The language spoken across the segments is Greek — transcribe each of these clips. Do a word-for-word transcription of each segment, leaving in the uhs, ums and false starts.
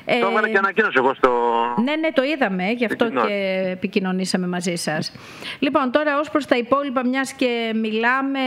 Το έβαλα και ανακοίνωση εγώ στο... Ναι, ναι, το είδαμε, γι' αυτό και επικοινωνήσαμε μαζί σας. Λοιπόν, τώρα ως προς τα υπόλοιπα, μιας και μιλάμε...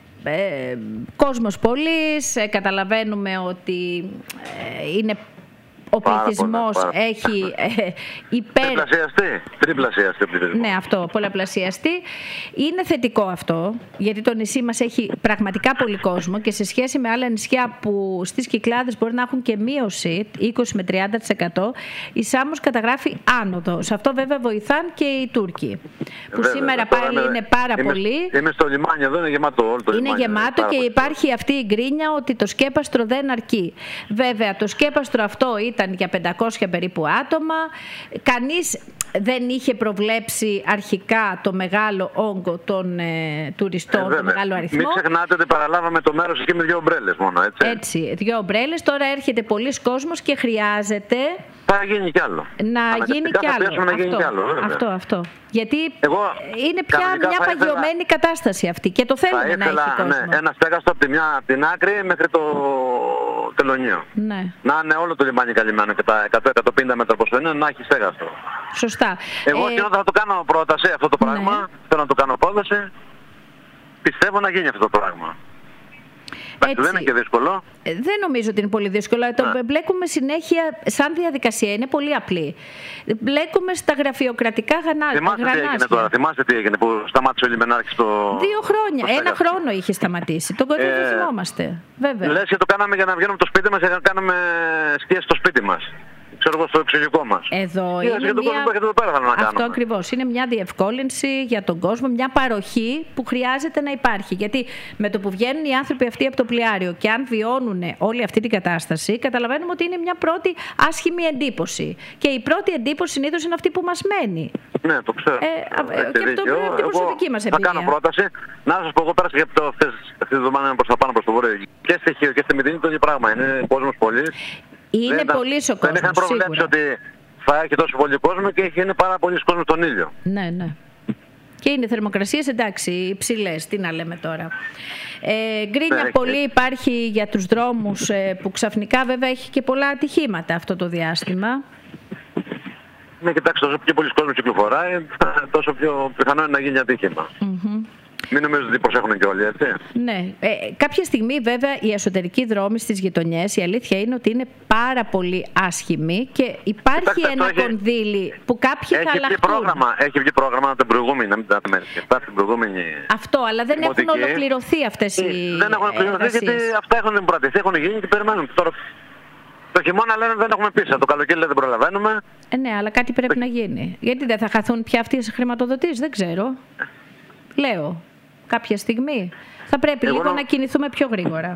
Ε, κόσμος πολύς, ε, καταλαβαίνουμε ότι ε, είναι... Ο πληθυσμός έχει ε, υπέρ... Τριπλασιαστεί. Τριπλασιαστεί ο πληθυσμός. Ναι, αυτό, πολλαπλασιαστεί. Είναι θετικό αυτό, γιατί το νησί μας έχει πραγματικά πολύ κόσμο και σε σχέση με άλλα νησιά που στις Κυκλάδες μπορεί να έχουν και μείωση είκοσι με τριάντα τοις εκατό, η Σάμος καταγράφει άνοδο. Σε αυτό βέβαια βοηθάν και οι Τούρκοι, που βέβαια, σήμερα πάλι είμαι, είναι πάρα είμαι, πολύ. Είμαι στο λιμάνι εδώ, είναι γεμάτο όλο το είναι λιμάνι. Είναι γεμάτο και υπάρχει αυτή η γκρίνια ότι το σκέπαστρο δεν αρκεί. Βέβαια, το σκέπαστρο αυτό ήταν ήταν για πεντακόσια περίπου άτομα. Κανείς δεν είχε προβλέψει αρχικά το μεγάλο όγκο των ε, τουριστών, ε, το μεγάλο αριθμό. Μην ξεχνάτε ότι παραλάβαμε το μέρος εκεί με δύο ομπρέλες μόνο, έτσι. Έτσι, δύο ομπρέλες. Τώρα έρχεται πολλής κόσμος και χρειάζεται... Θα γίνει κι άλλο. Να γίνει κι άλλο. Να αυτό, γίνει κι άλλο αυτό, αυτό. Γιατί Εγώ, είναι πια μια παγιωμένη ήθελα... κατάσταση αυτή και το θέλουμε να ήθελα, έχει κόσμο. Ναι, ένα στέγαστο από τη μια από την άκρη μέχρι το τελωνίο. Ναι. Να είναι όλο το λιμάνι καλυμμένο και τα εκατό με εκατόν πενήντα μέτρα προς το είναι να έχει στέγαστο. Σωστά. Εγώ ε... θα το κάνω πρόταση αυτό το πράγμα. Ναι. Θέλω να το κάνω πρόταση. Πιστεύω να γίνει αυτό το πράγμα. Έτσι. Δεν είναι και δύσκολο. Δεν νομίζω ότι είναι πολύ δύσκολο. Ναι. Το μπλέκουμε συνέχεια σαν διαδικασία. Είναι πολύ απλή. Μπλέκουμε στα γραφειοκρατικά γανάζια. Θυμάστε τι έγινε τώρα. Θυμάστε τι έγινε που σταμάτησε ο λιμενάρχης στο... Δύο χρόνια. Ένα χρόνο είχε σταματήσει. Τον κόσμο δεν ε... θυμόμαστε. Βέβαια. Λες και το κάναμε για να βγαίνουμε από το σπίτι μας και να κάνουμε σκιές στο σπίτι μας. Ξέρω εγώ στο εξωτερικό μας. Εδώ είναι για τον μια... κόσμο εδώ πέρα, να αυτό ακριβώς. Είναι μια διευκόλυνση για τον κόσμο, μια παροχή που χρειάζεται να υπάρχει. Γιατί με το που βγαίνουν οι άνθρωποι αυτοί από το πλοιάριο και αν βιώνουν όλη αυτή την κατάσταση, καταλαβαίνουμε ότι είναι μια πρώτη άσχημη εντύπωση. Και η πρώτη εντύπωση συνήθως είναι αυτή που μας μένει. Ναι, το ξέρω. Ε, και αυτό είναι από την προσωπική μας εμπειρία. Θα κάνω πρόταση. Να σας πω, εγώ πέρασα και από αυτή τη εβδομάδα προς τα πάνω προς το βόρειο. Και στη Χίο και στη Μητίνη το ίδιο πράγμα. Είναι κόσμος πολύ. Είναι πολύ ο κόσμος. Δεν είχαν προβλέψει ότι θα έχει τόσο πολύ κόσμο και είναι πάρα πολύ κόσμο στον ήλιο. Ναι, ναι. Και είναι θερμοκρασίες, εντάξει, υψηλές, τι να λέμε τώρα. Ε, γκρίνια ναι, πολύ υπάρχει για τους δρόμους ε, που ξαφνικά βέβαια έχει και πολλά ατυχήματα αυτό το διάστημα. Ναι, κοιτάξτε, όσο πιο πολλοί κόσμος κυκλοφοράει, τόσο πιο πιθανό είναι να γίνει ατύχημα. Mm-hmm. Μην νομίζω ότι προσέχουν και όλοι, έτσι. Ναι. Ε, κάποια στιγμή βέβαια οι εσωτερικοί δρόμοι στις γειτονιές, η αλήθεια είναι ότι είναι πάρα πολύ άσχημοι και υπάρχει Κοιτάξτε, ένα έχει... κονδύλι που κάποιοι έχει θα αλλάχτούν. Πρόγραμμα, έχει βγει πρόγραμμα την προηγούμενη, να μην τα την προηγούμενη... Αυτό, αλλά δεν δημοτική. Έχουν ολοκληρωθεί αυτές οι Δεν έχουν ολοκληρωθεί γιατί αυτά έχουν πρατηθεί, έχουν γίνει και περιμένουν. Τώρα, το χειμώνα λένε δεν έχουμε πίσω, το καλοκαίρι δεν προλαβαίνουμε. Ε, ναι, αλλά κάτι πρέπει το... να γίνει. Γιατί δεν θα χαθούν πια αυτοί οι χρηματοδοτήσεις, δεν ξέρω. Λέω. Κάποια στιγμή. Θα πρέπει Εγώ λίγο νο... να κινηθούμε πιο γρήγορα.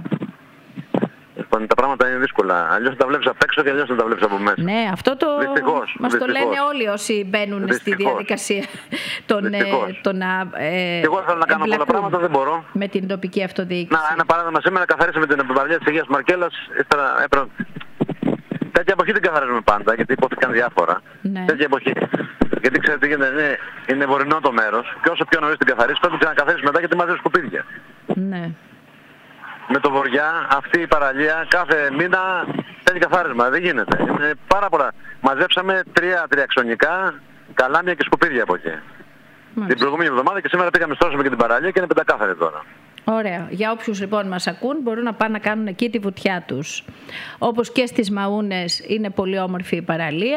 Λοιπόν, τα πράγματα είναι δύσκολα. Αλλιώς τα βλέπεις απ' έξω και αλλιώς δεν τα βλέπεις από μέσα. Ναι, αυτό το δυστυχώς, μας δυστυχώς. το λένε όλοι όσοι μπαίνουν δυστυχώς. στη διαδικασία των, ε, των να ε, Εγώ θέλω να κάνω πολλά πράγματα, δεν μπορώ. Με την τοπική αυτοδιοίκηση. Να, ένα παράδειγμα, σήμερα καθαρίσαμε την επιμβαρία της Αγίας Μαρκέλας. Έπρεπε... Τέτοια εποχή δεν καθαρίζουμε πάντα, γιατί υπόθηκαν διάφορα. Ναι. Τέτοια εποχή. Γιατί ξέρετε, είναι, είναι βορεινό το μέρος και όσο πιο νωρίς την καθαρίσεις, πρέπει να καθαρίσεις μετά γιατί μαζεύεις σκουπίδια. Ναι. Με το βοριά, αυτή η παραλία κάθε μήνα θέλει καθάρισμα. Δεν γίνεται. Είναι πάρα πολλά. Μαζέψαμε τρία τριαξονικά, καλάμια και σκουπίδια από εκεί. Μάλιστα. Την προηγούμενη εβδομάδα και σήμερα πήγαμε στρώσουμε και την παραλία και είναι πεντακάθαρη τώρα. Ωραία. Για όποιους λοιπόν μας ακούν μπορούν να πάνε να κάνουν εκεί τη βουτιά τους. Όπως και στις Μαούνες είναι πολύ όμορφη η παραλία.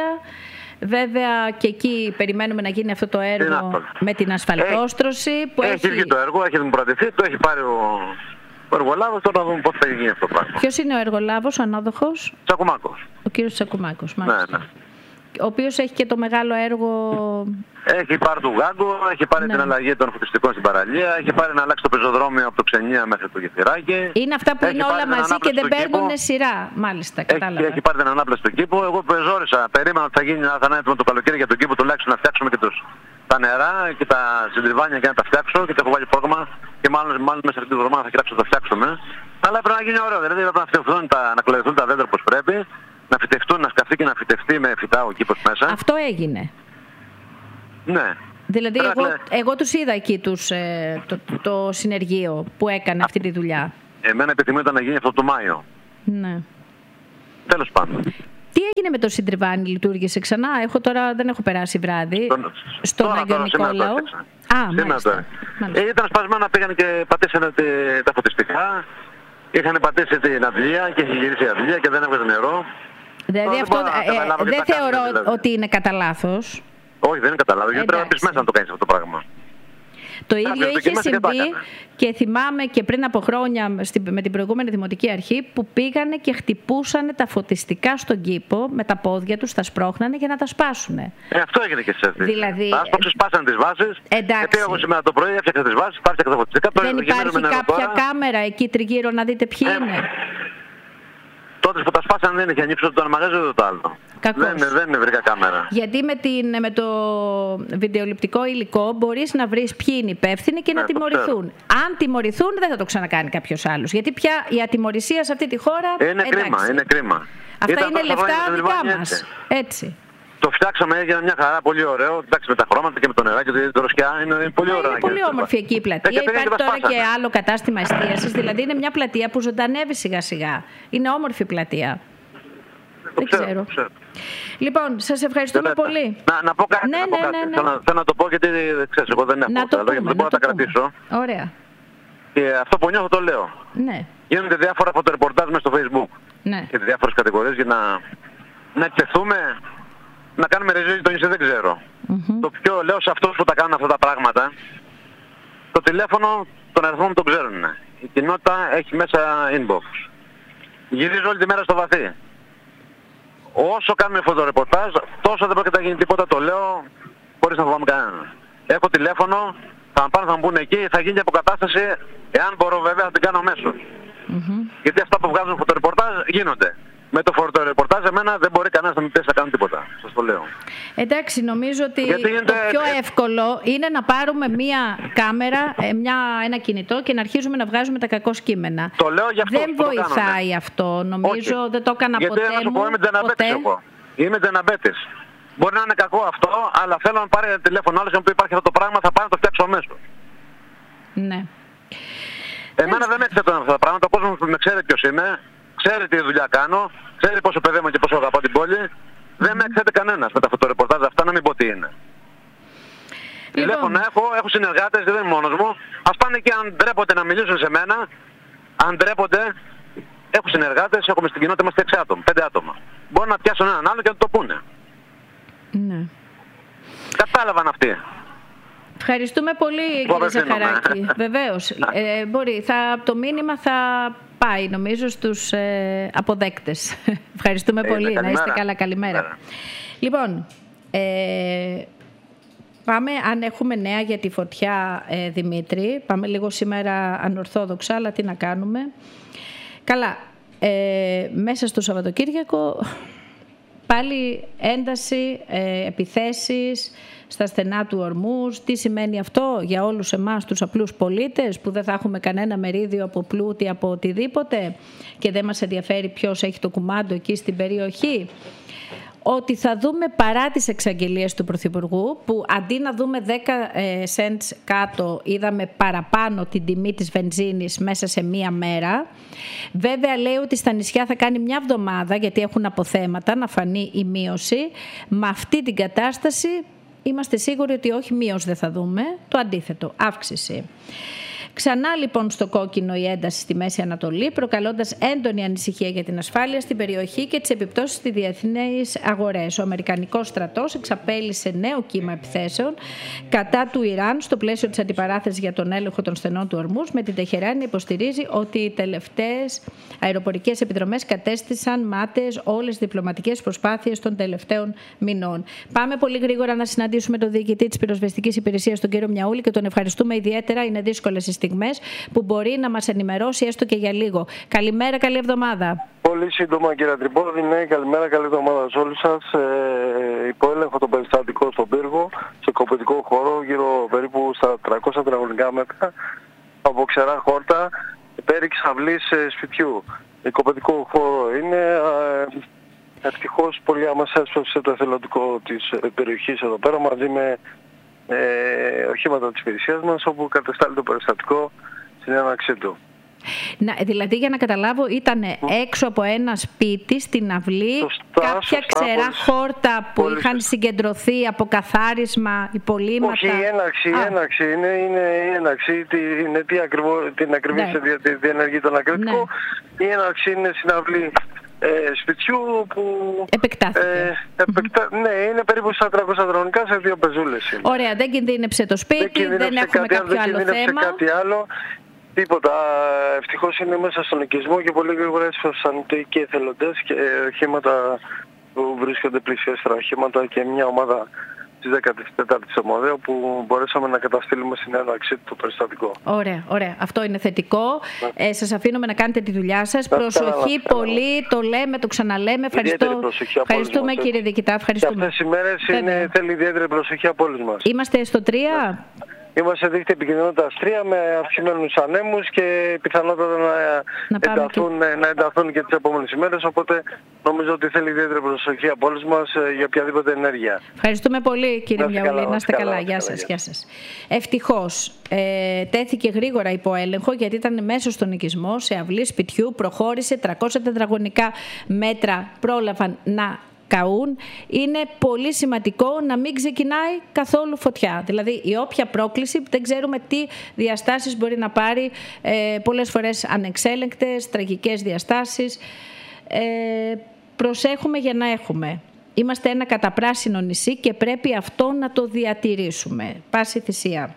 Βέβαια και εκεί περιμένουμε να γίνει αυτό το έργο με την ασφαλτόστρωση. Έχει, που έχει, έχει βγει το έργο, έχει δημοπρατηθεί, το έχει πάρει ο, ο εργολάβος, τώρα να δούμε πώς θα γίνει αυτό το πράγμα. Ποιος είναι ο εργολάβος, ο ανάδοχος? Τσακουμάκος. Ο κύριος Τσακουμάκος, μάλιστα. Ναι, ναι. Ο οποίος έχει και το μεγάλο έργο... Έχει πάρει του Γάγκο, έχει πάρει ναι. την αλλαγή των φωτιστικών στην παραλία, έχει πάρει να αλλάξει το πεζοδρόμιο από το Ξενία μέχρι το Γεφυράκι. Είναι αυτά που έχει είναι όλα μαζί και δεν παίρνουν σειρά, μάλιστα, κατάλαβα. Έχει, έχει πάρει την ανάπλαση του κήπου. Εγώ πεζόρισα, περίμενα ότι θα γίνει να θα έτοιμο το καλοκαίρι για τον κήπο τουλάχιστον να φτιάξουμε και τους, τα νερά και τα συντριβάνια και να τα φτιάξω και το έχω βάλει πρόγραμμα και μάλλον, μάλλον μέσα αυτή την εβδομάδα θα κοιτάξω να τα φτιάξουμε. Αλλά πρέπει να γίνει ωραίο, δηλαδή πρέπει να φτιαχτούν, να κλωθούν τα δέντρα όπως πρέπει, να φυτευτούν, να σκαφτεί και να φυτευτεί με φυτά ο κήπος μέσα. Αυτό έγινε. Ναι. Δηλαδή εγώ, εγώ τους είδα εκεί τους, ε, το, το, το συνεργείο που έκανε αυτή τη δουλειά. Εμένα επιθυμώ ήταν να γίνει αυτό το Μάιο. Ναι. Τέλος πάντων. Τι έγινε με το συντριβάνι, λειτουργήσε ξανά? Έχω τώρα, δεν έχω περάσει βράδυ. Τον... Στον Άγιο Νικόλαο. Α, μάλιστα. μάλιστα. Ήταν σπασμένα, πήγαν και πατήσανε τα φωτιστικά. Είχαν πατήσει την αντλία και είχε γυρίσει η αντλία και δεν έβγαζε νερό. Δηλαδή αυτό ε, δεν θεωρώ κάνουν, δηλαδή. ότι είναι κατά λάθος. Όχι, δεν είναι κατά λάθος, γιατί πρέπει να πεις μέσα να το κάνεις αυτό το πράγμα. Το ίδιο είχε συμβεί και θυμάμαι και πριν από χρόνια με την προηγούμενη Δημοτική Αρχή που πήγανε και χτυπούσαν τα φωτιστικά στον κήπο με τα πόδια τους, τα σπρώχνανε για να τα σπάσουν. Ε, αυτό έγινε και σε αυτή. Δηλαδή, τα άσπρωξες, σπάσανε τις βάσεις. Εντάξει. Και εγώ σήμερα το πρωί έφτιαξα τις βάσεις, πάρτηκα τα φωτιστικά. Δεν υπάρχει κάποια κάμερα εκεί τριγύρω να δείτε ποιοι ε, είναι? Τότε που τα σπάσανε δεν είχε ανοίξει το μαγαζί ούτε το άλλο. Δεν, δεν βρήκα κάμερα. Γιατί με, την, με το βιντεοληπτικό υλικό μπορείς να βρεις ποιοι είναι υπεύθυνοι και να ε, τιμωρηθούν. Αν τιμωρηθούν δεν θα το ξανακάνει κάποιος άλλος. Γιατί πια η ατιμωρησία σε αυτή τη χώρα... Είναι εντάξει. κρίμα, είναι κρίμα. Αυτά Ήταν είναι λεφτά δικά μας. Έτσι. έτσι. Το φτιάξαμε, έγινε μια χαρά, πολύ ωραίο. Εντάξει, με τα χρώματα και με το νεράκι, το δροσκιά, είναι, είναι πολύ ωραίο. Είναι πολύ όμορφη εκεί η πλατεία. Ε, Υπάρχει τώρα και άλλο κατάστημα εστίασης. Δηλαδή είναι μια πλατεία που ζωντανεύει σιγά σιγά. Είναι όμορφη πλατεία. Το δεν ξέρω. ξέρω. Λοιπόν, σας ευχαριστούμε δεν πολύ. Να, να πω κάτι. Ναι, να πω ναι, κάτι. ναι, ναι. Θέλω, θέλω να το πω γιατί ξέρεις, εγώ δεν έχω να το λόγια, δεν μπορώ να τα κρατήσω. Ωραία. Και αυτό που νιώθω το λέω. Ναι. Γίνονται διάφορα φωτορεπορτάζ μέσα στο Facebook. Ναι. Και διάφορες κατηγορίες για να, να εκτεθούμε, να κάνουμε ρεζίλη τον νησί, δεν ξέρω. Mm-hmm. Το πιο λέω σε αυτούς που τα κάνουν αυτά τα πράγματα, το τηλέφωνο, τον αριθμό μου τον ξέρουν. Η κοινότητα έχει μέσα inbox. Γυρίζω όλη τη μέρα στο βαθύ. Όσο κάνουμε φωτορεπορτάζ, τόσο δεν πρόκειται να γίνει τίποτα, το λέω χωρίς να φοβάμαι κανέναν. Έχω τηλέφωνο, θα με πάνε, θα μου πούνε εκεί, θα γίνει αποκατάσταση, εάν μπορώ βέβαια να την κάνω αμέσως. Mm-hmm. Γιατί αυτά που βγάζουν φωτορεπορτάζ γίνονται. Με το φωτορεπορτάζ εμένα δεν μπορεί κανένας να μην πέσει να κάνει τίποτα. Σας το λέω. Εντάξει, νομίζω ότι γίνεται... το πιο εύκολο είναι να πάρουμε μία κάμερα, μια, ένα κινητό και να αρχίζουμε να βγάζουμε τα κακό κείμενα. Το λέω για αυτό. Δεν βοηθάει αυτό. Νομίζω όχι. Δεν το έκανα γιατί ποτέ μου. μου. Είμαι τζαναμπέτης εγώ. Είμαι τζαναμπέτης. Μπορεί να είναι κακό αυτό, αλλά θέλω να πάρει τηλέφωνο άλλος και να πει υπάρχει αυτό το πράγμα, θα πάω να το φτιάξω αμέσως. Ναι. Εμένα δεν με εξέτωναν αυτά τα πράγματα. Ο κόσμος που με ξέρει ποιος είμαι, ξέρει τι δουλειά κάνω, ξέρει πόσο παιδεύω και πόσο αγαπάω την πόλη. Mm-hmm. Δεν με εξέτει κανένας με τα φωτορεπορτάζ αυτά, να μην πω τι είναι. Λοιπόν. Τηλέφωνα έχω, έχω συνεργάτες, δεν είναι μόνος μου. Ας πάνε και αν ντρέπονται να μιλήσουν σε μένα, αν ντρέπονται, έχω συνεργάτες, έχουμε στην κοινότητα, είμαστε έξι άτομα, πέντε άτομα. Μπορώ να πιάσουν έναν άλλο και να το πούνε. Ναι. Κατάλαβαν αυτοί. Ευχαριστούμε πολύ, κύριε Ζαχαράκη. Βεβαίως. Ε, μπορεί. Θα, το μήνυμα θα πάει, νομίζω, στους ε, αποδέκτες. Ευχαριστούμε ε, πολύ. Να είστε καλά. Καλημέρα. Καλημέρα. Λοιπόν, ε, πάμε, αν έχουμε νέα για τη φωτιά, ε, Δημήτρη. Πάμε λίγο σήμερα ανορθόδοξα, αλλά τι να κάνουμε. Καλά. Ε, μέσα στο Σαββατοκύριακο πάλι ένταση, ε, επιθέσεις στα στενά του Ορμούς. Τι σημαίνει αυτό για όλους εμάς τους απλούς πολίτες που δεν θα έχουμε κανένα μερίδιο από πλούτη, από οτιδήποτε και δεν μας ενδιαφέρει ποιος έχει το κουμάντο εκεί στην περιοχή? Ότι θα δούμε παρά τις εξαγγελίες του Πρωθυπουργού, που αντί να δούμε δέκα cents κάτω, είδαμε παραπάνω την τιμή της βενζίνης μέσα σε μία μέρα. Βέβαια λέει ότι στα νησιά θα κάνει μια εβδομάδα, γιατί έχουν αποθέματα, να φανεί η μείωση. Με αυτή την κατάσταση είμαστε σίγουροι ότι όχι μείωση δεν θα δούμε, το αντίθετο, αύξηση. Ξανά λοιπόν στο κόκκινο η ένταση στη Μέση Ανατολή, προκαλώντας έντονη ανησυχία για την ασφάλεια στην περιοχή και τις επιπτώσεις στις διεθνείς αγορές. Ο Αμερικανικός στρατός εξαπέλυσε νέο κύμα επιθέσεων κατά του Ιράν στο πλαίσιο της αντιπαράθεσης για τον έλεγχο των στενών του Ορμούς, με την Τεχεράνη να υποστηρίζει ότι οι τελευταίες αεροπορικές επιδρομές κατέστησαν μάταιες όλες τις διπλωματικές προσπάθειες των τελευταίων μηνών. Πάμε πολύ γρήγορα να συναντήσουμε τον διοικητή της πυροσβεστικής υπηρεσίας, τον κύριο Μιαούλη, και τον ευχαριστούμε ιδιαίτερα. Είναι δύσκολες οι στιγμές που μπορεί να μας ενημερώσει έστω και για λίγο. Καλημέρα, καλή εβδομάδα. Πολύ σύντομα, κύριε Τρυπόδη. Ναι, καλημέρα, καλή εβδομάδα σε όλους σας. Ε, υπό έλεγχο το περιστατικό στον πύργο, σε κοπετικό χώρο, γύρω περίπου στα τριακόσια τετραγωνικά μέτρα, από ξερά χόρτα, πέριξ αυλής ε, σπιτιού. Η κοπετικό χώρο είναι. Ε, ευτυχώς πολύ άμεσα έσπευσε το εθελοντικό της ε, περιοχής εδώ πέρα, μαζί με Ε, οχήματα της υπηρεσίας μας, όπου κατεστάλλει το περιστατικό στην έναρξή του. Να, δηλαδή, για να καταλάβω, ήταν έξω από ένα σπίτι, στην αυλή, σωστά, κάποια σωστά, ξερά πολύ, χόρτα που πολύ, είχαν συγκεντρωθεί από καθάρισμα, υπολείμματα. Όχι, η έναρξη, η έναρξη είναι, είναι η έναρξη, είναι τι ακριβώς, την ακριβή Ναι. διενεργεί τον ακριτικό. Ναι. Η έναρξη είναι στην αυλή ε, σπιτιού που επεκτάθηκε. Ε, επεκτα... mm-hmm. Ναι, είναι περίπου στα τριακόσια τετραγωνικά σε δύο πεζούλες. Είναι. Ωραία, δεν κινδύνεψε το σπίτι, δεν, δεν έχουμε κάποιο δεν άλλο θέμα. Κάτι άλλο. Τίποτα. Ευτυχώς είναι μέσα στον οικισμό και πολύ γρήγορα έσπευσαν και εθελοντές και οχήματα που βρίσκονται πλησιέστερα οχήματα και μια ομάδα της δέκατης τέταρτης Ομοδαίου που μπορέσαμε να καταστήλουμε στην έναρξη του περιστατικό. Ωραία, ωραία. Αυτό είναι θετικό. Ναι. Ε, σας αφήνουμε να κάνετε τη δουλειά σας. Να προσοχή καλά, πολύ, καλά. το λέμε, το ξαναλέμε. Ευχαριστώ. Ευχαριστούμε μας, κύριε Διοικητά. Ευχαριστούμε. Και αυτές οι μέρες είναι, θέλει ιδιαίτερη προσοχή από όλους μας. Είμαστε στο τρία. Ναι. Είμαστε δίκτυο επικοινωνίας τρία με αυξημένους ανέμους και πιθανότατα να, να, ενταθούν, και... να ενταθούν και τις επόμενες ημέρες, οπότε νομίζω ότι θέλει ιδιαίτερη προσοχή από όλους μας για οποιαδήποτε ενέργεια. Ευχαριστούμε πολύ κύριε Μιαούλη, να είστε καλά. καλά. Γεια σας, γεια σας. Ευτυχώς ε, τέθηκε γρήγορα υπό έλεγχο γιατί ήταν μέσα στον οικισμό, σε αυλή σπιτιού, προχώρησε τριακόσια τετραγωνικά μέτρα, πρόλαβαν να καούν. Είναι πολύ σημαντικό να μην ξεκινάει καθόλου φωτιά. Δηλαδή η όποια πρόκληση, δεν ξέρουμε τι διαστάσεις μπορεί να πάρει, ε, πολλές φορές ανεξέλεγκτες, τραγικές διαστάσεις. Ε, προσέχουμε για να έχουμε. Είμαστε ένα καταπράσινο νησί και πρέπει αυτό να το διατηρήσουμε. Πάση θυσία.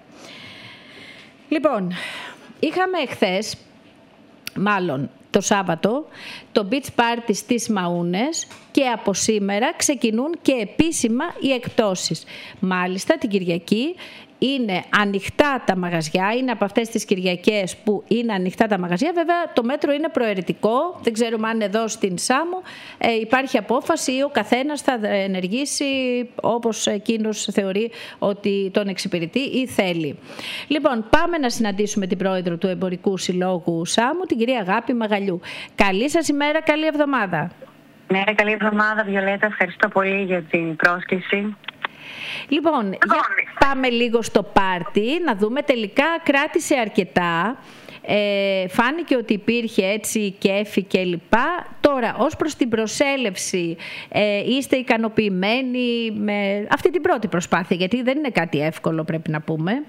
Λοιπόν, είχαμε εχθές, μάλλον το Σάββατο, το beach party στις Μαούνες και από σήμερα ξεκινούν και επίσημα οι εκπτώσεις. Μάλιστα την Κυριακή είναι ανοιχτά τα μαγαζιά, είναι από αυτές τις Κυριακές που είναι ανοιχτά τα μαγαζιά. Βέβαια το μέτρο είναι προαιρετικό, δεν ξέρουμε αν εδώ στην Σάμο ε, υπάρχει απόφαση ή ο καθένας θα ενεργήσει όπως εκείνος θεωρεί ότι τον εξυπηρετεί ή θέλει. Λοιπόν, πάμε να συναντήσουμε την πρόεδρο του Εμπορικού Συλλόγου Σάμου, την κυρία Αγάπη Μαγαλιού. Καλή σας ημέρα, καλή εβδομάδα. Ναι, καλή εβδομάδα Βιολέτα, ευχαριστώ πολύ για την πρόσκληση. Λοιπόν, για πάμε λίγο στο πάρτι, να δούμε, τελικά κράτησε αρκετά. Ε, φάνηκε ότι υπήρχε έτσι κέφι και λοιπά. Τώρα, ως προς την προσέλευση, ε, είστε ικανοποιημένοι με αυτή την πρώτη προσπάθεια, γιατί δεν είναι κάτι εύκολο, πρέπει να πούμε.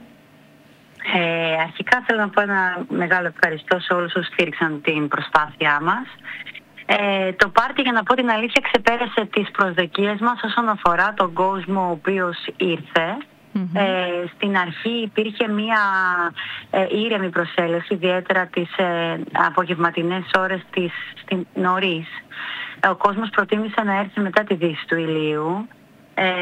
Ε, αρχικά θέλω να πω ένα μεγάλο ευχαριστώ σε όλους όσους στήριξαν την προσπάθειά μας. Ε, το πάρτι, για να πω την αλήθεια, ξεπέρασε τις προσδοκίες μας όσον αφορά τον κόσμο ο οποίος ήρθε. Mm-hmm. Ε, στην αρχή υπήρχε μία ε, ήρεμη προσέλευση, ιδιαίτερα τις ε, απογευματινές ώρες της, στην, νωρίς. Ε, ο κόσμος προτίμησε να έρθει μετά τη δύση του ηλίου. Ε,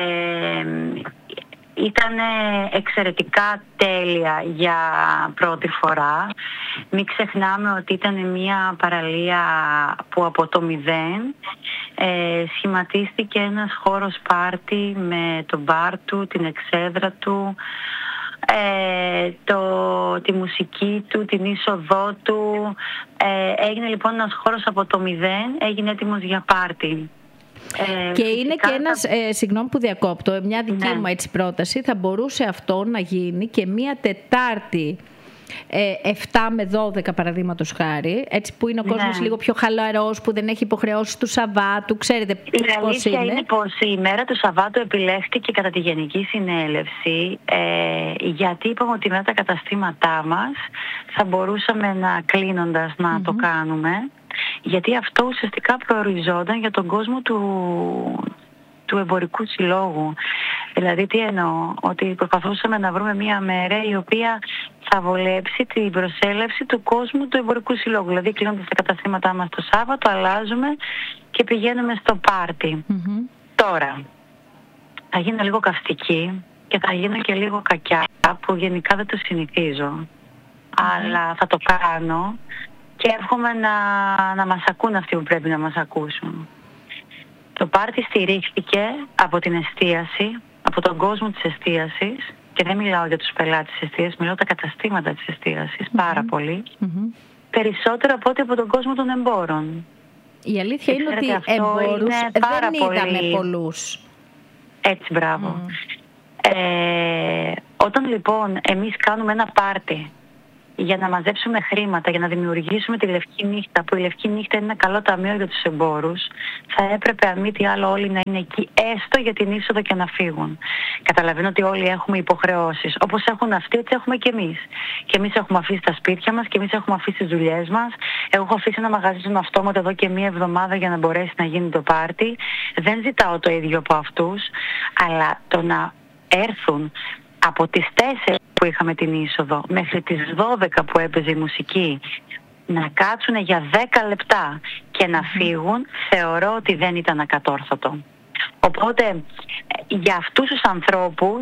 Ήταν εξαιρετικά τέλεια για πρώτη φορά. Μην ξεχνάμε ότι ήταν μια παραλία που από το μηδέν ε, σχηματίστηκε ένας χώρος πάρτι με τον μπαρ του, την εξέδρα του, ε, το, τη μουσική του, την είσοδό του. Ε, έγινε λοιπόν ένας χώρος από το μηδέν, έγινε έτοιμος για πάρτι. Ε, και είναι και ένας, θα... ε, συγγνώμη που διακόπτω, μια δική ναι. μου έτσι πρόταση, θα μπορούσε αυτό να γίνει και μια Τετάρτη ε, εφτά με δώδεκα παραδείγματος χάρη, έτσι που είναι ο κόσμος ναι. λίγο πιο χαλαρός, που δεν έχει υποχρεώσεις του Σαββάτου, ξέρετε πώς είναι. Η είναι πως η ημέρα του Σαββάτου επιλέχθηκε κατά τη Γενική Συνέλευση, ε, γιατί είπαμε ότι με τα καταστήματά μας θα μπορούσαμε να κλείνοντας να mm-hmm. το κάνουμε. Γιατί αυτό ουσιαστικά προοριζόταν για τον κόσμο του, του Εμπορικού Συλλόγου. Δηλαδή τι εννοώ, ότι προσπαθούσαμε να βρούμε μια μέρα η οποία θα βολέψει την προσέλευση του κόσμου του Εμπορικού Συλλόγου. Δηλαδή κλείνοντας τα καταστήματά μας το Σάββατο, αλλάζουμε και πηγαίνουμε στο πάρτι. Mm-hmm. Τώρα, θα γίνω λίγο καυστική και θα γίνω και λίγο κακιά, που γενικά δεν το συνηθίζω. Mm-hmm. Αλλά θα το κάνω. Και εύχομαι να, να μας ακούν αυτοί που πρέπει να μας ακούσουν. Το πάρτι στηρίχθηκε από την εστίαση, από τον κόσμο της εστίασης, και δεν μιλάω για τους πελάτες της εστίασης, μιλάω τα καταστήματα της εστίασης, mm-hmm. πάρα πολύ, mm-hmm. περισσότερο από ό,τι από τον κόσμο των εμπόρων. Η αλήθεια και είναι ότι εμπόρους δεν είδαμε πολύ... πολλούς. Έτσι, μπράβο. Mm. Ε, όταν λοιπόν εμείς κάνουμε ένα πάρτι, για να μαζέψουμε χρήματα, για να δημιουργήσουμε τη Λευκή Νύχτα, που η Λευκή Νύχτα είναι ένα καλό ταμείο για τους εμπόρους, θα έπρεπε αν μη τι άλλο όλοι να είναι εκεί, έστω για την είσοδο και να φύγουν. Καταλαβαίνω ότι όλοι έχουμε υποχρεώσεις. Όπως έχουν αυτοί, έτσι έχουμε και εμείς. Και εμείς έχουμε αφήσει τα σπίτια μας, και εμείς έχουμε αφήσει τις δουλειές μας. Εγώ έχω αφήσει ένα μαγαζί στον αυτόματο εδώ και μία εβδομάδα για να μπορέσει να γίνει το πάρτι. Δεν ζητάω το ίδιο από αυτούς, αλλά το να έρθουν από τις τέσσερις που είχαμε την είσοδο μέχρι τις δώδεκα που έπαιζε η μουσική, να κάτσουν για δέκα λεπτά και να φύγουν, θεωρώ ότι δεν ήταν ακατόρθωτο. Οπότε για αυτούς τους ανθρώπους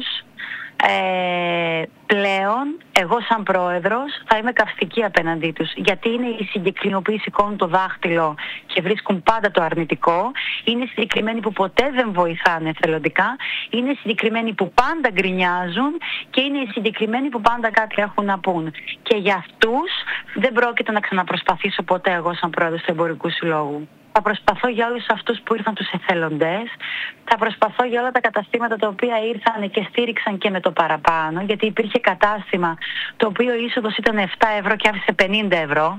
ε, πλέον εγώ σαν πρόεδρος θα είμαι καυστική απέναντί τους, γιατί είναι η συγκεκρινοποίηση, σηκώνουν το δάχτυλο και βρίσκουν πάντα το αρνητικό, είναι συγκεκριμένοι που ποτέ δεν βοηθάνε εθελοντικά, είναι συγκεκριμένοι που πάντα γκρινιάζουν και είναι οι συγκεκριμένοι που πάντα κάτι έχουν να πούν. Και για αυτούς δεν πρόκειται να ξαναπροσπαθήσω ποτέ εγώ σαν πρόεδρος του Εμπορικού Συλλόγου. Θα προσπαθώ για όλους αυτούς που ήρθαν τους εθελοντές, θα προσπαθώ για όλα τα καταστήματα τα οποία ήρθαν και στήριξαν και με το παραπάνω, γιατί υπήρχε κατάστημα το οποίο η είσοδος ήταν επτά ευρώ και άφησε πενήντα ευρώ.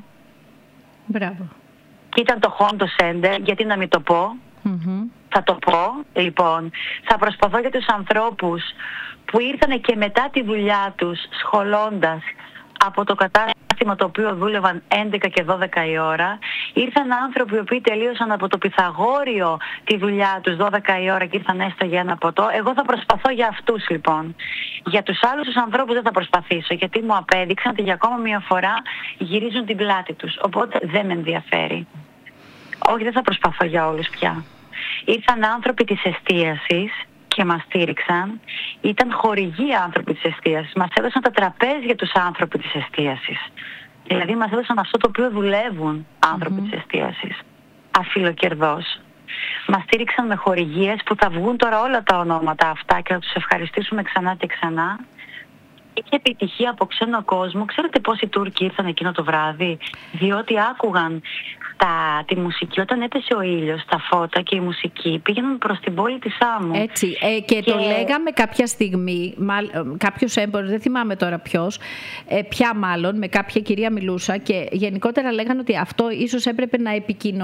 Μπράβο. Και ήταν το Honda Center, γιατί να μην το πω. Mm-hmm. Θα το πω, λοιπόν. Θα προσπαθώ για τους ανθρώπους που ήρθαν και μετά τη δουλειά τους σχολώντας από το κατάστημα το οποίο δούλευαν έντεκα και δώδεκα η ώρα. Ήρθαν άνθρωποι οι οποίοι τελείωσαν από το Πυθαγόριο τη δουλειά τους δώδεκα η ώρα και ήρθαν έστω για ένα ποτό. Εγώ θα προσπαθώ για αυτούς, λοιπόν. Για τους άλλους τους ανθρώπους δεν θα προσπαθήσω, γιατί μου απέδειξαν ότι για ακόμα μία φορά γυρίζουν την πλάτη τους. Οπότε δεν με ενδιαφέρει. Όχι, δεν θα προσπαθώ για όλους πια. Ήρθαν άνθρωποι της εστίασης και μας στήριξαν. Ήταν χορηγοί άνθρωποι της εστίασης. Μας έδωσαν τα τραπέζια τους άνθρωποι της εστίασης. Δηλαδή μας έδωσαν αυτό το οποίο δουλεύουν άνθρωποι mm-hmm. της εστίασης. Αφιλοκερδός. Μας στήριξαν με χορηγίες που θα βγουν τώρα όλα τα ονόματα αυτά και θα τους ευχαριστήσουμε ξανά και ξανά. Είχε επιτυχία από ξένο κόσμο. Ξέρετε πόσοι Τούρκοι ήρθαν εκείνο το βράδυ? Διότι άκουγαν τα, τη μουσική όταν έπεσε ο ήλιος, τα φώτα και η μουσική πήγαιναν προς την πόλη της Σάμου. Έτσι, ε, και, και το λέγαμε κάποια στιγμή, μάλ, κάποιος έμπορος, δεν θυμάμαι τώρα ποιος, ε, πια μάλλον, με κάποια κυρία μιλούσα και γενικότερα λέγανε ότι αυτό ίσως έπρεπε να,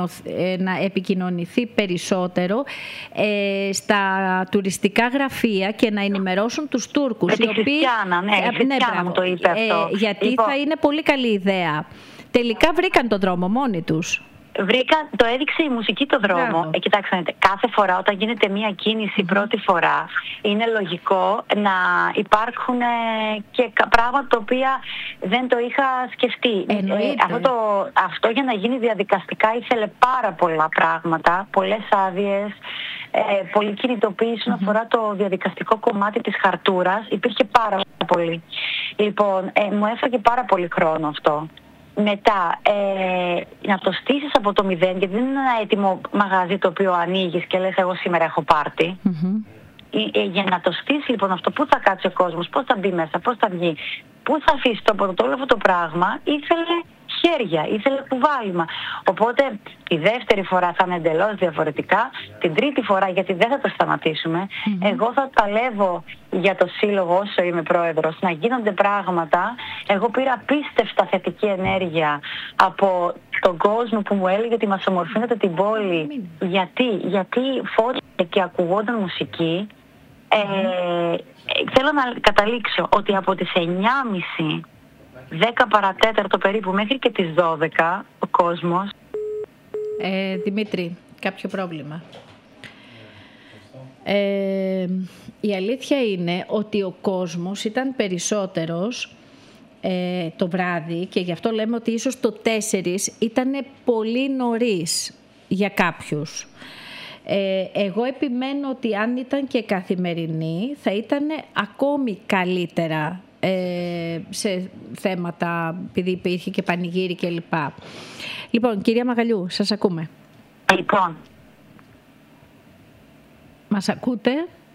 ε, να επικοινωνηθεί περισσότερο ε, στα τουριστικά γραφεία και να ενημερώσουν τους Τούρκους. Με τη Χριστιάνα, ναι, η Χριστιάνα μου το είπε αυτό. Ε, γιατί λοιπόν, θα είναι πολύ καλή ιδέα. Τελικά βρήκαν τον δρόμο μόνοι τους. Βρήκα, το έδειξε η μουσική το δρόμο. Ε, κοιτάξτε, κάθε φορά όταν γίνεται μία κίνηση mm-hmm. πρώτη φορά, είναι λογικό να υπάρχουν ε, και πράγματα τα οποία δεν το είχα σκεφτεί. Ε, αυτό, το, αυτό για να γίνει διαδικαστικά ήθελε πάρα πολλά πράγματα, πολλές άδειες, ε, πολλή κινητοποίηση όσον mm-hmm. αφορά το διαδικαστικό κομμάτι της χαρτούρας. Υπήρχε πάρα πολύ. Λοιπόν, ε, μου έφαγε πάρα πολύ χρόνο αυτό. Μετά, ε, να το στήσεις από το μηδέν, γιατί δεν είναι ένα έτοιμο μαγαζί το οποίο ανοίγεις και λες εγώ σήμερα έχω πάρτι. Mm-hmm. Ε, ε, για να το στήσεις λοιπόν αυτό, πού θα κάτσει ο κόσμος, πώς θα μπει μέσα, πώς θα βγει, πού θα αφήσει το από όλο αυτό το πράγμα, ήθελε χέρια, ήθελε κουβάλιμα. Οπότε τη δεύτερη φορά θα είναι εντελώς διαφορετικά, την τρίτη φορά γιατί δεν θα το σταματήσουμε. Mm-hmm. Εγώ θα παλεύω για το σύλλογο όσο είμαι πρόεδρος, να γίνονται πράγματα. Εγώ πήρα απίστευτα θετική ενέργεια από τον κόσμο που μου έλεγε ότι μας ομορφύνεται την πόλη. Mm-hmm. Γιατί, γιατί φώτιζε και ακουγόταν μουσική. Ε, mm-hmm. Θέλω να καταλήξω ότι από τις εννιά και μισή δέκα παρατέταρτο περίπου μέχρι και τις δώδεκα ο κόσμος. Ε, Δημήτρη, κάποιο πρόβλημα? Ε, η αλήθεια είναι ότι ο κόσμος ήταν περισσότερος ε, το βράδυ και γι' αυτό λέμε ότι ίσως το τέσσερις ήταν πολύ νωρίς για κάποιους. Ε, εγώ επιμένω ότι αν ήταν και καθημερινή θα ήταν ακόμη καλύτερα ε, σε θέματα, επειδή υπήρχε και πανηγύρι και λοιπά. Λοιπόν, κυρία Μαγαλιού, σας ακούμε. Λοιπόν. Μας ακούτε?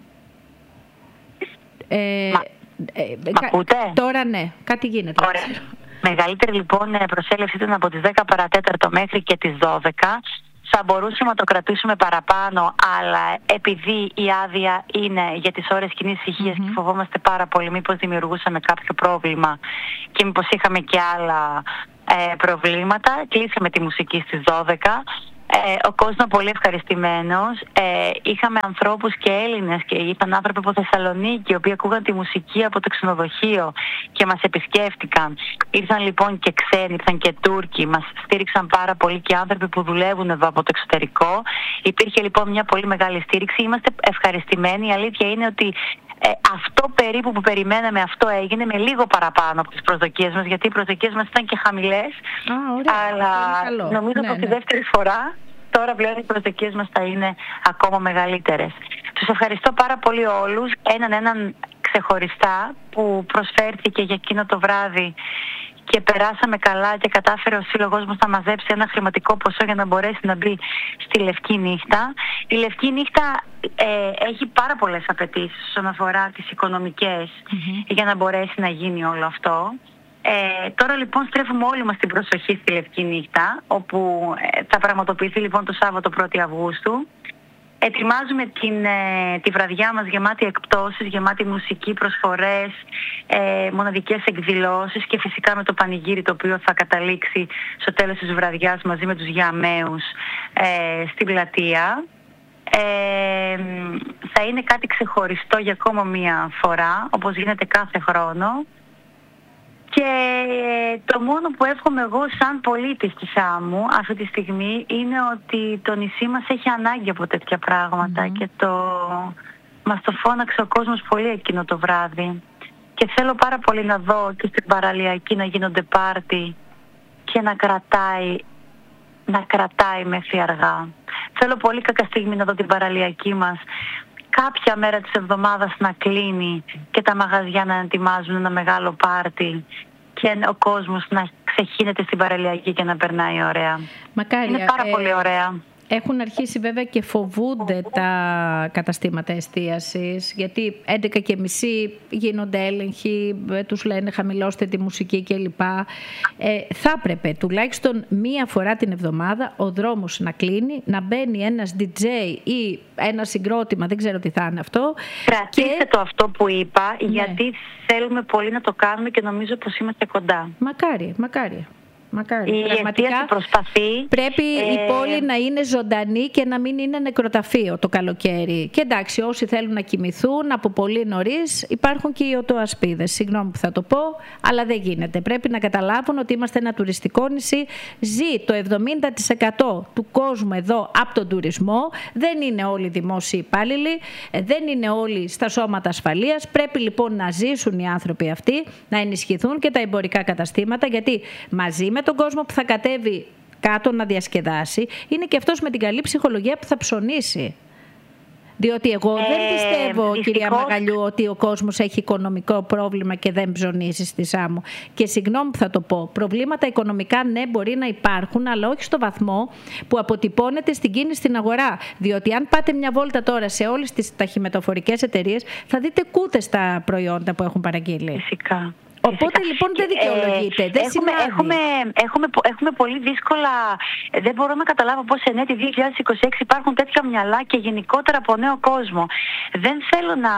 Ε, Μα, ε, Μ' ακούτε? Τώρα ναι, κάτι γίνεται. Ωραία. Μεγαλύτερη λοιπόν προσέλευση ήταν από τις δέκα παρατέταρτο μέχρι και τις δώδεκα. θα μπορούσαμε να το κρατήσουμε παραπάνω, αλλά επειδή η άδεια είναι για τις ώρες κοινής ησυχίας mm-hmm. και φοβόμαστε πάρα πολύ μήπως δημιουργούσαμε κάποιο πρόβλημα και μήπως είχαμε και άλλα ε, προβλήματα, κλείσαμε τη μουσική στις δώδεκα. Ε, ο κόσμος πολύ ευχαριστημένος. Ε, είχαμε ανθρώπους και Έλληνες και ήταν άνθρωποι από Θεσσαλονίκη οι οποίοι ακούγαν τη μουσική από το ξενοδοχείο και μας επισκέφτηκαν. Ήρθαν λοιπόν και ξένοι, ήρθαν και Τούρκοι, μας στήριξαν πάρα πολύ και άνθρωποι που δουλεύουν εδώ από το εξωτερικό. Υπήρχε λοιπόν μια πολύ μεγάλη στήριξη. Είμαστε ευχαριστημένοι. Η αλήθεια είναι ότι Ε, αυτό περίπου που περιμέναμε, αυτό έγινε με λίγο παραπάνω από τις προσδοκίες μας, γιατί οι προσδοκίες μας ήταν και χαμηλές. Α, ωραία. Αλλά νομίζω ναι, ότι ναι. τη δεύτερη φορά τώρα πλέον οι προσδοκίες μας θα είναι ακόμα μεγαλύτερες. Τους ευχαριστώ πάρα πολύ όλους, έναν έναν ξεχωριστά που προσφέρθηκε για εκείνο το βράδυ και περάσαμε καλά και κατάφερε ο σύλλογος μας να μαζέψει ένα χρηματικό ποσό για να μπορέσει να μπει στη Λευκή Νύχτα. Η Λευκή Νύχτα ε, έχει πάρα πολλές απαιτήσεις όσον αφορά τις οικονομικές mm-hmm. για να μπορέσει να γίνει όλο αυτό. Ε, τώρα λοιπόν στρέφουμε όλοι μας την προσοχή στη Λευκή Νύχτα, όπου ε, θα πραγματοποιηθεί λοιπόν το Σάββατο πρώτη Αυγούστου. Ετοιμάζουμε την, ε, τη βραδιά μας γεμάτη εκπτώσεις, γεμάτη μουσική, προσφορές, ε, μοναδικές εκδηλώσεις και φυσικά με το πανηγύρι το οποίο θα καταλήξει στο τέλος της βραδιάς μαζί με τους Γιαμαίους ε, στην πλατεία. Ε, θα είναι κάτι ξεχωριστό για ακόμα μία φορά, όπως γίνεται κάθε χρόνο. Και το μόνο που εύχομαι εγώ σαν πολίτης της Σάμου αυτή τη στιγμή είναι ότι το νησί μας έχει ανάγκη από τέτοια πράγματα mm-hmm. και το... μας το φώναξε ο κόσμος πολύ εκείνο το βράδυ. Και θέλω πάρα πολύ να δω και στην παραλιακή να γίνονται πάρτι και να κρατάει, να κρατάει μέχρι αργά. Θέλω πολύ κάποια στιγμή να δω την παραλιακή μας κάποια μέρα της εβδομάδας να κλείνει και τα μαγαζιά να ετοιμάζουν ένα μεγάλο πάρτι και ο κόσμος να ξεχύνεται στην παραλιακή και να περνάει ωραία. Μακάρι. Είναι πάρα ε, πολύ ωραία. Έχουν αρχίσει βέβαια και φοβούνται τα καταστήματα εστίασης, γιατί έντεκα και μισή γίνονται έλεγχοι, τους λένε χαμηλώστε τη μουσική κλπ. Ε, θα έπρεπε τουλάχιστον μία φορά την εβδομάδα ο δρόμος να κλείνει, να μπαίνει ένας ντι τζέι ή ένα συγκρότημα, δεν ξέρω τι θα είναι αυτό. Κρατήστε και... το αυτό που είπα, ναι. γιατί θέλουμε πολύ να το κάνουμε και νομίζω πως είμαστε κοντά. Μακάρι, μακάρι. Μακάρι. Η Πραγματικά προσπαθεί. Πρέπει ε... η πόλη να είναι ζωντανή και να μην είναι νεκροταφείο το καλοκαίρι. Και εντάξει, όσοι θέλουν να κοιμηθούν από πολύ νωρίς, υπάρχουν και οι οτοασπίδες. Συγγνώμη που θα το πω, αλλά δεν γίνεται. Πρέπει να καταλάβουν ότι είμαστε ένα τουριστικό νησί. Ζει το εβδομήντα τοις εκατό του κόσμου εδώ από τον τουρισμό. Δεν είναι όλοι δημόσιοι υπάλληλοι, δεν είναι όλοι στα σώματα ασφαλείας. Πρέπει λοιπόν να ζήσουν οι άνθρωποι αυτοί, να ενισχυθούν και τα εμπορικά καταστήματα, γιατί μαζί με τον κόσμο που θα κατέβει κάτω να διασκεδάσει, είναι και αυτός με την καλή ψυχολογία που θα ψωνίσει. Διότι εγώ ε, δεν πιστεύω, δυστυχώς, κυρία Μαγαλιού, ότι ο κόσμος έχει οικονομικό πρόβλημα και δεν ψωνίζει στη Σάμο. Και συγγνώμη που θα το πω, προβλήματα οικονομικά ναι μπορεί να υπάρχουν, αλλά όχι στο βαθμό που αποτυπώνεται στην κίνηση στην αγορά. Διότι αν πάτε μια βόλτα τώρα σε όλες τις ταχυμεταφορικές εταιρείες, θα δείτε κούτες στα προϊόντα που έχουν παραγγείλει. Φυσικά. Οπότε λοιπόν δεν δικαιολογείται. Ε, δεν έχουμε, έχουμε, έχουμε, έχουμε πολύ δύσκολα. Δεν μπορώ να καταλάβω πώς εν έτη δύο χιλιάδες είκοσι έξι υπάρχουν τέτοια μυαλά και γενικότερα από νέο κόσμο. Δεν θέλω να,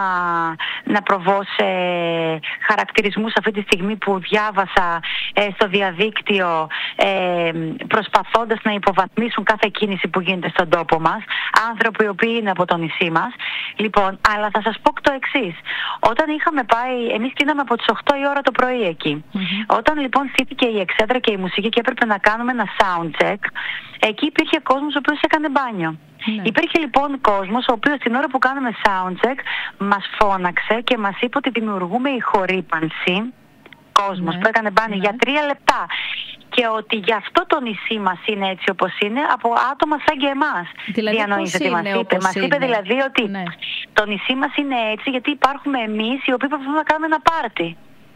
να προβώ σε χαρακτηρισμούς αυτή τη στιγμή που διάβασα ε, στο διαδίκτυο ε, προσπαθώντας να υποβαθμίσουν κάθε κίνηση που γίνεται στον τόπο μας. Άνθρωποι οι οποίοι είναι από το νησί μας. Λοιπόν, αλλά θα σας πω το εξής. Όταν είχαμε πάει, εμείς κλείναμε από τις οκτώ η ώρα το πρωί εκεί. Mm-hmm. Όταν λοιπόν στήθηκε η εξέδρα και η μουσική και έπρεπε να κάνουμε ένα sound check, εκεί υπήρχε κόσμος ο οποίος έκανε μπάνιο. Mm-hmm. Υπήρχε λοιπόν κόσμος ο οποίος την ώρα που κάναμε sound check μας φώναξε και μας είπε ότι δημιουργούμε ηχορύπανση. Κόσμος mm-hmm. που έκανε μπάνιο mm-hmm. για τρία λεπτά. Και ότι γι' αυτό το νησί μας είναι έτσι όπως είναι από άτομα σαν και εμάς. Δηλαδή διανοείται τι μας είπε. Μας είπε δηλαδή ότι ναι. το νησί μας είναι έτσι γιατί υπάρχουμε εμείς οι οποίοι προσπαθούμε να κάνουμε ένα πάρτι.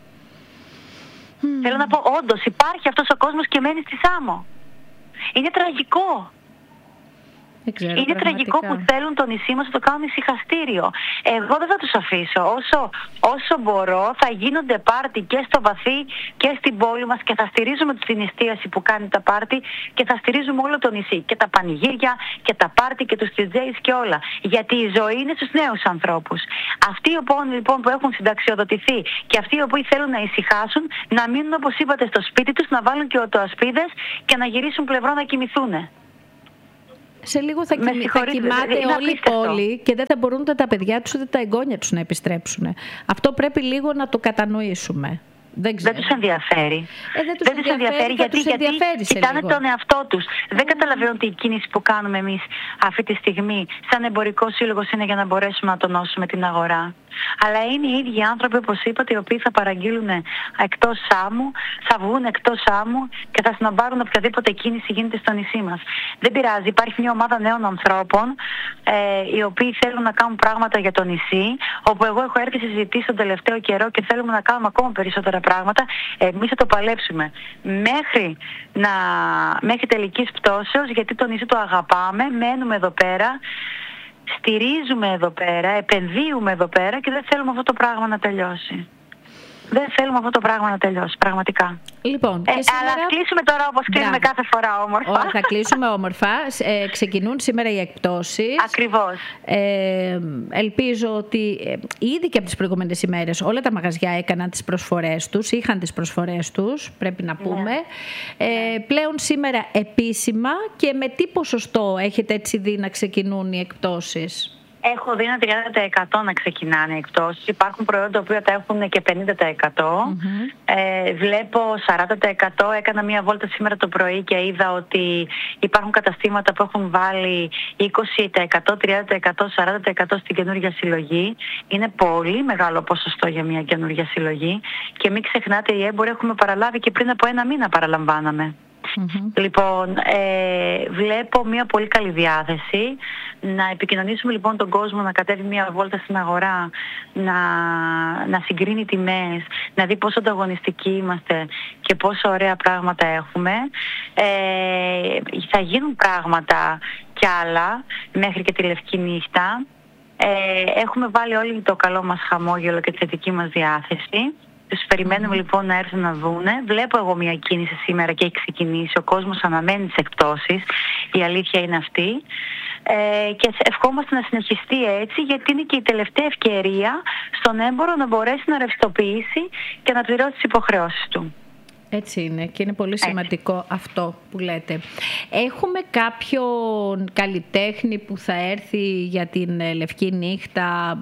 Mm. Θέλω να πω, όντως υπάρχει αυτός ο κόσμος και μένει στη Σάμο. Είναι τραγικό. Ξέρω, είναι πραγματικά. τραγικό που θέλουν το νησί μας να το κάνουν ησυχαστήριο. Εγώ δεν θα τους αφήσω. Όσο, όσο μπορώ θα γίνονται πάρτι και στο βαθύ και στην πόλη μας και θα στηρίζουμε την εστίαση που κάνει τα πάρτι και θα στηρίζουμε όλο το νησί. Και τα πανηγύρια και τα πάρτι και τους ντι τζέις και όλα. Γιατί η ζωή είναι στους νέους ανθρώπους. Αυτοί λοιπόν που έχουν συνταξιοδοτηθεί και αυτοί οι οποίοι θέλουν να ησυχάσουν, να μείνουν όπως είπατε στο σπίτι τους, να βάλουν και οτοασπίδες και να γυρίσουν πλευρό να κοιμηθούν. Σε λίγο θα, κοιμη, θα κοιμάται όλη η πόλη και δεν θα μπορούν ούτε τα παιδιά τους ούτε τα εγγόνια τους να επιστρέψουν. Αυτό πρέπει λίγο να το κατανοήσουμε. Δεν, δεν τους ενδιαφέρει. Ε, δεν τους δεν τους ενδιαφέρει, ενδιαφέρει γιατί, τους ενδιαφέρει γιατί κοιτάνε τον εαυτό τους. Mm. Δεν καταλαβαίνουν ότι η κίνηση που κάνουμε εμείς αυτή τη στιγμή σαν εμπορικό σύλλογος είναι για να μπορέσουμε να τονώσουμε την αγορά. Αλλά είναι οι ίδιοι άνθρωποι, όπως είπατε, οι οποίοι θα παραγγείλουν εκτός Σάμου, θα βγουν εκτός Σάμου και θα συναμπάρουν οποιαδήποτε κίνηση γίνεται στο νησί μας. Δεν πειράζει, υπάρχει μια ομάδα νέων ανθρώπων ε, οι οποίοι θέλουν να κάνουν πράγματα για το νησί, όπου εγώ έχω έρθει συζητήσει τον τελευταίο καιρό και θέλουμε να κάνουμε ακόμα περισσότερα πράγματα. Εμείς θα το παλέψουμε μέχρι, να, μέχρι τελικής πτώσεως, γιατί το νησί το αγαπάμε, μένουμε εδώ πέρα. Στηρίζουμε εδώ πέρα, επενδύουμε εδώ πέρα και δεν θέλουμε αυτό το πράγμα να τελειώσει. Δεν θέλουμε αυτό το πράγμα να τελειώσει, πραγματικά. Λοιπόν, ε, σήμερα... Αλλά ας κλείσουμε τώρα όπως κλείνουμε κάθε φορά όμορφα. Ω, θα κλείσουμε όμορφα. Ε, ξεκινούν σήμερα οι εκπτώσεις. Ακριβώς. Ε, ελπίζω ότι ε, ήδη και από τις προηγούμενες ημέρες όλα τα μαγαζιά έκαναν τις προσφορές τους, είχαν τις προσφορές τους, πρέπει να πούμε. Ναι. Ε, πλέον σήμερα επίσημα και με τι ποσοστό έχετε έτσι δει να ξεκινούν οι εκπτώσεις? Έχω δει ένα τριάντα τοις εκατό να ξεκινάνε οι εκπτώσεις. Υπάρχουν προϊόντα που τα έχουν και πενήντα τοις εκατό. Mm-hmm. Ε, βλέπω σαράντα τοις εκατό. Έκανα μία βόλτα σήμερα το πρωί και είδα ότι υπάρχουν καταστήματα που έχουν βάλει είκοσι τοις εκατό, τριάντα τοις εκατό, σαράντα τοις εκατό στην καινούργια συλλογή. Είναι πολύ μεγάλο ποσοστό για μία καινούργια συλλογή. Και μην ξεχνάτε, οι έμποροι έχουμε παραλάβει και πριν από ένα μήνα παραλαμβάναμε. Mm-hmm. Λοιπόν, ε, βλέπω μια πολύ καλή διάθεση να επικοινωνήσουμε λοιπόν τον κόσμο να κατέβει μια βόλτα στην αγορά, να, να συγκρίνει τιμές, να δει πόσο ανταγωνιστικοί είμαστε και πόσο ωραία πράγματα έχουμε. Ε, θα γίνουν πράγματα κι άλλα μέχρι και τη Λευκή Νύχτα. Ε, έχουμε βάλει όλοι το καλό μας χαμόγελο και τη θετική μας διάθεση. Τους περιμένουμε mm. λοιπόν να έρθουν να δούνε. Βλέπω εγώ μια κίνηση σήμερα και έχει ξεκινήσει. Ο κόσμος αναμένει τις εκπτώσεις. Η αλήθεια είναι αυτή. Ε, και ευχόμαστε να συνεχιστεί έτσι, γιατί είναι και η τελευταία ευκαιρία στον έμπορο να μπορέσει να ρευστοποιήσει και να πληρώσει τις υποχρεώσεις του. Έτσι είναι και είναι πολύ σημαντικό Έτσι. αυτό που λέτε. Έχουμε κάποιον καλλιτέχνη που θα έρθει για την Λευκή Νύχτα,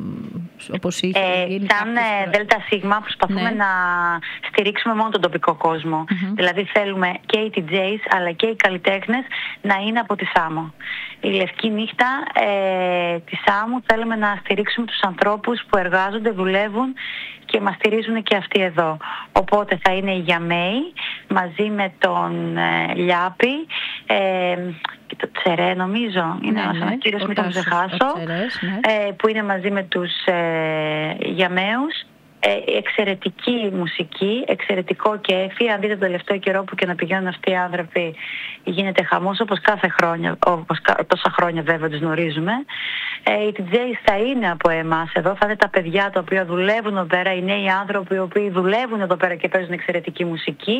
όπως είχε ε, γίνει? Σαν Δέλτα Σίγμα προσπαθούμε ναι. να στηρίξουμε μόνο τον τοπικό κόσμο. Mm-hmm. Δηλαδή θέλουμε και οι ντι τζέις αλλά και οι καλλιτέχνες να είναι από τη Σάμο. Η Λευκή Νύχτα ε, τη Σάμου θέλουμε να στηρίξουμε τους ανθρώπους που εργάζονται, δουλεύουν και μας στηρίζουν και αυτοί εδώ. Οπότε θα είναι η Γιαμέη μαζί με τον ε, Λιάπη ε, και το Τσερέ νομίζω, είναι ναι, ένας ναι, κύριος, μην τον ξεχάσω, Τσερές, ναι. ε, που είναι μαζί με τους ε, Γιαμαίους. Ε, εξαιρετική μουσική, εξαιρετικό κέφι. Αν δείτε το τελευταίο καιρό που και να πηγαίνουν αυτοί οι άνθρωποι γίνεται χαμός όπως κάθε χρόνια, όπως τόσα χρόνια βέβαια τους γνωρίζουμε. Ε, οι ντι τζέις θα είναι από εμάς εδώ, θα είναι τα παιδιά τα οποία δουλεύουν εδώ πέρα, οι νέοι άνθρωποι οι οποίοι δουλεύουν εδώ πέρα και παίζουν εξαιρετική μουσική.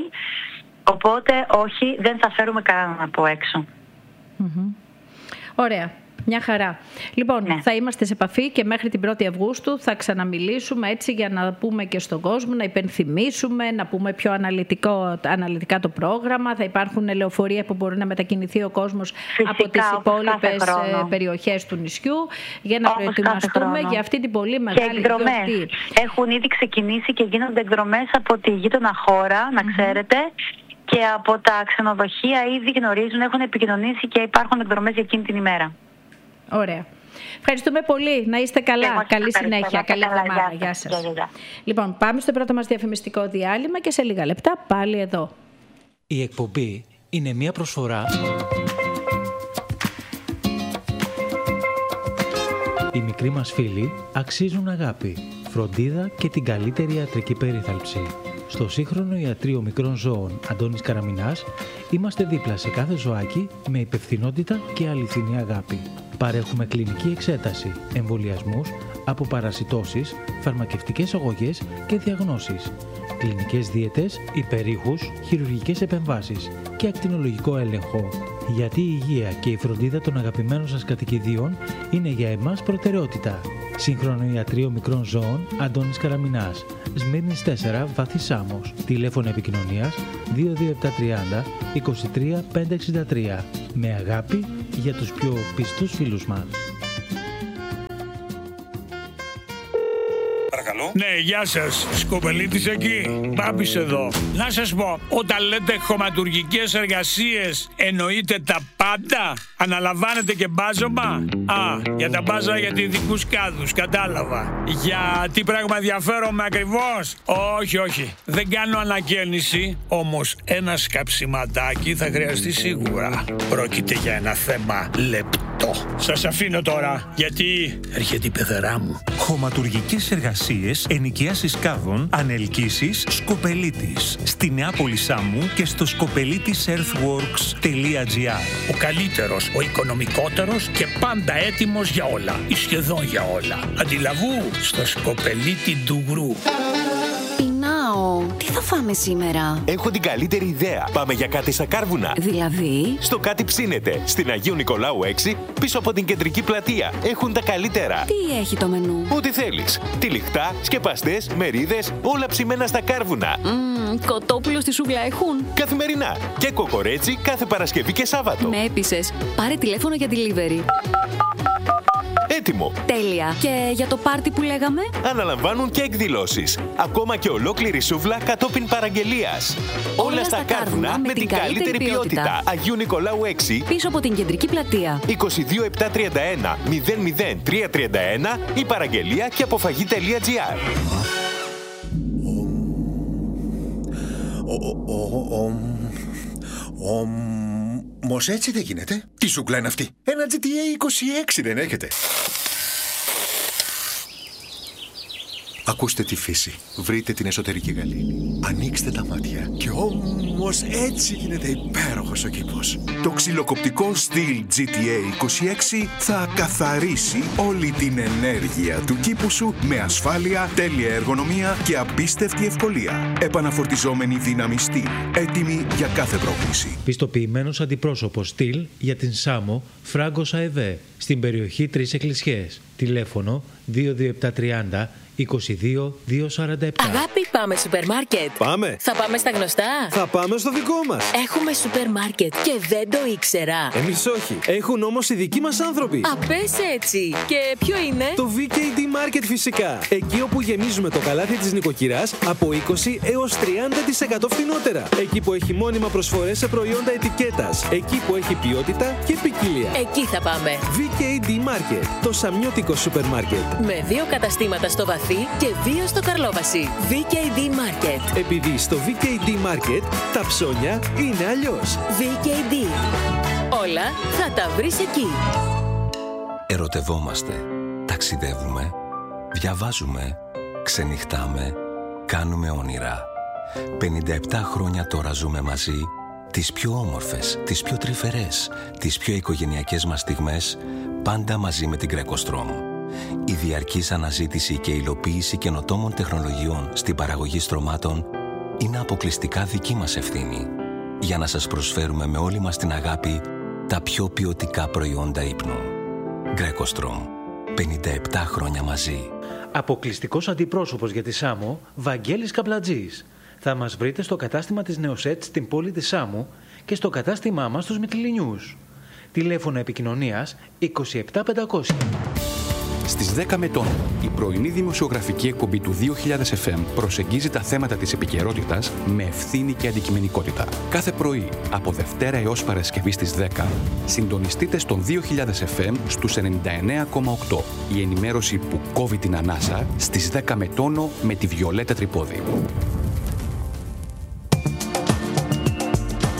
Οπότε όχι, δεν θα φέρουμε κανέναν από έξω. Mm-hmm. Ωραία. Μια χαρά. Λοιπόν, ναι. θα είμαστε σε επαφή και μέχρι την πρώτη Αυγούστου θα ξαναμιλήσουμε έτσι για να πούμε και στον κόσμο, να υπενθυμίσουμε, να πούμε πιο αναλυτικό, αναλυτικά το πρόγραμμα. Θα υπάρχουν λεωφορεία που μπορεί να μετακινηθεί ο κόσμος Φυσικά, από τις υπόλοιπες περιοχές του νησιού για να όπως προετοιμαστούμε για αυτή την πολύ μεγάλη γιορτή. Έχουν ήδη ξεκινήσει και γίνονται εκδρομές από τη γείτονα χώρα, να mm-hmm. ξέρετε. Και από τα ξενοδοχεία ήδη γνωρίζουν, έχουν επικοινωνήσει και υπάρχουν εκδρομές για εκείνη την ημέρα. Ωραία. Ευχαριστούμε πολύ. Να είστε καλά. Καλή ευχαριστώ. συνέχεια. Καλή εβδομάδα. Γεια σας. Γεια, γεια. Λοιπόν, πάμε στο πρώτο μας διαφημιστικό διάλειμμα και σε λίγα λεπτά πάλι εδώ. Η εκπομπή είναι μια προσφορά. Οι μικροί μας φίλοι αξίζουν αγάπη, φροντίδα και την καλύτερη ιατρική περίθαλψη. Στο σύγχρονο ιατρείο μικρών ζώων Αντώνης Καραμινάς είμαστε δίπλα σε κάθε ζωάκι με υπευθυνότητα και αληθινή αγάπη. Παρέχουμε κλινική εξέταση, εμβολιασμούς, αποπαρασιτώσεις, φαρμακευτικές αγωγές και διαγνώσεις, κλινικές δίαιτες, υπερήχους, χειρουργικές επεμβάσεις και ακτινολογικό έλεγχο. Γιατί η υγεία και η φροντίδα των αγαπημένων σας κατοικιδίων είναι για εμάς προτεραιότητα. Σύγχρονο ιατρείο μικρών ζώων Αντώνης Καραμινάς, Σμύρνης τέσσερα, Βάθη Σάμος. Τηλέφωνο επικοινωνίας δύο δύο επτά τριάντα είκοσι τρία πεντακόσια εξήντα τρία. Με αγάπη για τους πιο πιστούς φίλους μας. Ναι, γεια σας. Σκοπελίτης εκεί. Μπάμπης εδώ. Να σας πω, όταν λέτε χωματουργικές εργασίες, εννοείτε τα πάντα? Αναλαμβάνετε και μπάζωμα? Α, για τα μπάζα για ειδικούς κάδους, κατάλαβα. Για τι πράγμα ενδιαφέρομαι ακριβώς? Όχι, όχι. Δεν κάνω ανακαίνιση, όμως ένα σκαψιματάκι θα χρειαστεί σίγουρα. Πρόκειται για ένα θέμα λεπτό. Σας αφήνω τώρα, γιατί έρχεται η πεθερά μου. Χωματουργικές εργασίες, ενοικιάσεις κάδων, ανελκύσεις, Σκοπελίτης. Στη Νεάπολη Σάμου και στο σκοπελίτης earthworks τελεία τζι άρ. Ο καλύτερος, ο οικονομικότερος και πάντα έτοιμος για όλα. Ή σχεδόν για όλα. Αντιλαβού στο Σκοπελίτη Ντουγρού. Πεινάω. Τι θα φάμε σήμερα? Έχω την καλύτερη ιδέα. Πάμε για κάτι στα Κάρβουνα. Δηλαδή? Στο Κάτι Ψήνεται. Στην Αγίου Νικολάου έξι, πίσω από την κεντρική πλατεία. Έχουν τα καλύτερα. Τι έχει το μενού? Ό,τι θέλεις. Τυλιχτά, σκεπαστές, μερίδες, όλα ψημένα στα Κάρβουνα. Mm, κοτόπουλο στη σούβλα έχουν? Καθημερινά. Και κοκορέτσι κάθε Παρασκευή και Σάββατο. Με έπεισες. Πάρε τηλέφωνο για delivery. Έτοιμο. Τέλεια. Και για το πάρτι που λέγαμε? Αναλαμβάνουν και εκδηλώσεις. Ακόμα και ολόκληρη σούβλα κατόπιν παραγγελίας. Όλα, Όλα στα Κάρβουνα με την καλύτερη ποιότητα. ποιότητα. Αγίου Νικολάου έξι. Πίσω από την κεντρική πλατεία. είκοσι δύο επτά τριάντα ένα μηδέν μηδέν τρία τριάντα ένα ή παραγγελία και αποφαγή τελεία τζι άρ. Όμως έτσι δεν γίνεται. Τι σούκλα είναι αυτή? Ένα τζι τι έι είκοσι έξι δεν έχετε? Ακούστε τη φύση. Βρείτε την εσωτερική γαλήνη. Ανοίξτε τα μάτια. Και όμως έτσι γίνεται υπέροχος ο κήπος. Το ξυλοκοπτικό Stihl τζι τι έι είκοσι έξι θα καθαρίσει όλη την ενέργεια του κήπου σου με ασφάλεια, τέλεια εργονομία και απίστευτη ευκολία. Επαναφορτιζόμενη δύναμη Stihl. Έτοιμη για κάθε πρόκληση. Πιστοποιημένος αντιπρόσωπος Stihl για την Σάμο, Φράγκος ΑΕΒΕ. Στην περιοχή Τρεις Εκκλησιές. Τηλέφωνο δύο δύο επτά τριάντα είκοσι δύο διακόσια σαράντα επτά. Αγάπη, πάμε σούπερ μάρκετ. Πάμε. Θα πάμε στα γνωστά. Θα πάμε στο δικό μας. Έχουμε σούπερ μάρκετ και δεν το ήξερα. Εμείς όχι. Έχουν όμως οι δικοί μας άνθρωποι. Α, πες έτσι. Και ποιο είναι? Το βι κέι ντι Market φυσικά. Εκεί όπου γεμίζουμε το καλάθι της νοικοκυράς από είκοσι έως τριάντα τοις εκατό φθηνότερα. Εκεί που έχει μόνιμα προσφορές σε προϊόντα ετικέτας. Εκεί που έχει ποιότητα και ποικιλία. Εκεί θα πάμε. βι κέι ντι Market. Το σαμιώτικο σούπερ μάρκετ. Με δύο καταστήματα στο Βαθύ και δύο στο Καρλόβαση. βι κέι ντι Market. Επειδή στο βι κέι ντι Market τα ψώνια είναι αλλιώς. βι κέι ντι. Όλα θα τα βρεις εκεί. Ερωτευόμαστε, ταξιδεύουμε, διαβάζουμε, ξενυχτάμε, κάνουμε όνειρα. πενήντα επτά χρόνια τώρα ζούμε μαζί τις πιο όμορφες, τις πιο τρυφερές, τις πιο οικογενειακές μας στιγμές, πάντα μαζί με την Greco-Strom. Η διαρκής αναζήτηση και υλοποίηση καινοτόμων τεχνολογιών στην παραγωγή στρωμάτων είναι αποκλειστικά δική μας ευθύνη, για να σας προσφέρουμε με όλη μας την αγάπη τα πιο ποιοτικά προϊόντα ύπνου. Greco-Strom. πενήντα επτά χρόνια μαζί. Αποκλειστικός αντιπρόσωπος για τη Σάμο, Βαγγέλης Καπλατζής. Θα μας βρείτε στο κατάστημα της Νεοσέτ στην πόλη της Σάμου και στο κατάστημά μας στους Μυτιληνιούς. Τηλέφωνο επικοινωνίας είκοσι επτά πεντακόσια. Στις δέκα με τόνο, η πρωινή δημοσιογραφική εκπομπή του δύο χιλιάδες εφ εμ προσεγγίζει τα θέματα της επικαιρότητας με ευθύνη και αντικειμενικότητα. Κάθε πρωί, από Δευτέρα έως Παρασκευή στις δέκα, συντονιστείτε στον δύο χιλιάδες εφ εμ στους ενενήντα εννέα κόμμα οκτώ. Η ενημέρωση που κόβει την ανάσα στις δέκα με τόνο με τη Βιολέτα Τρυπόδη.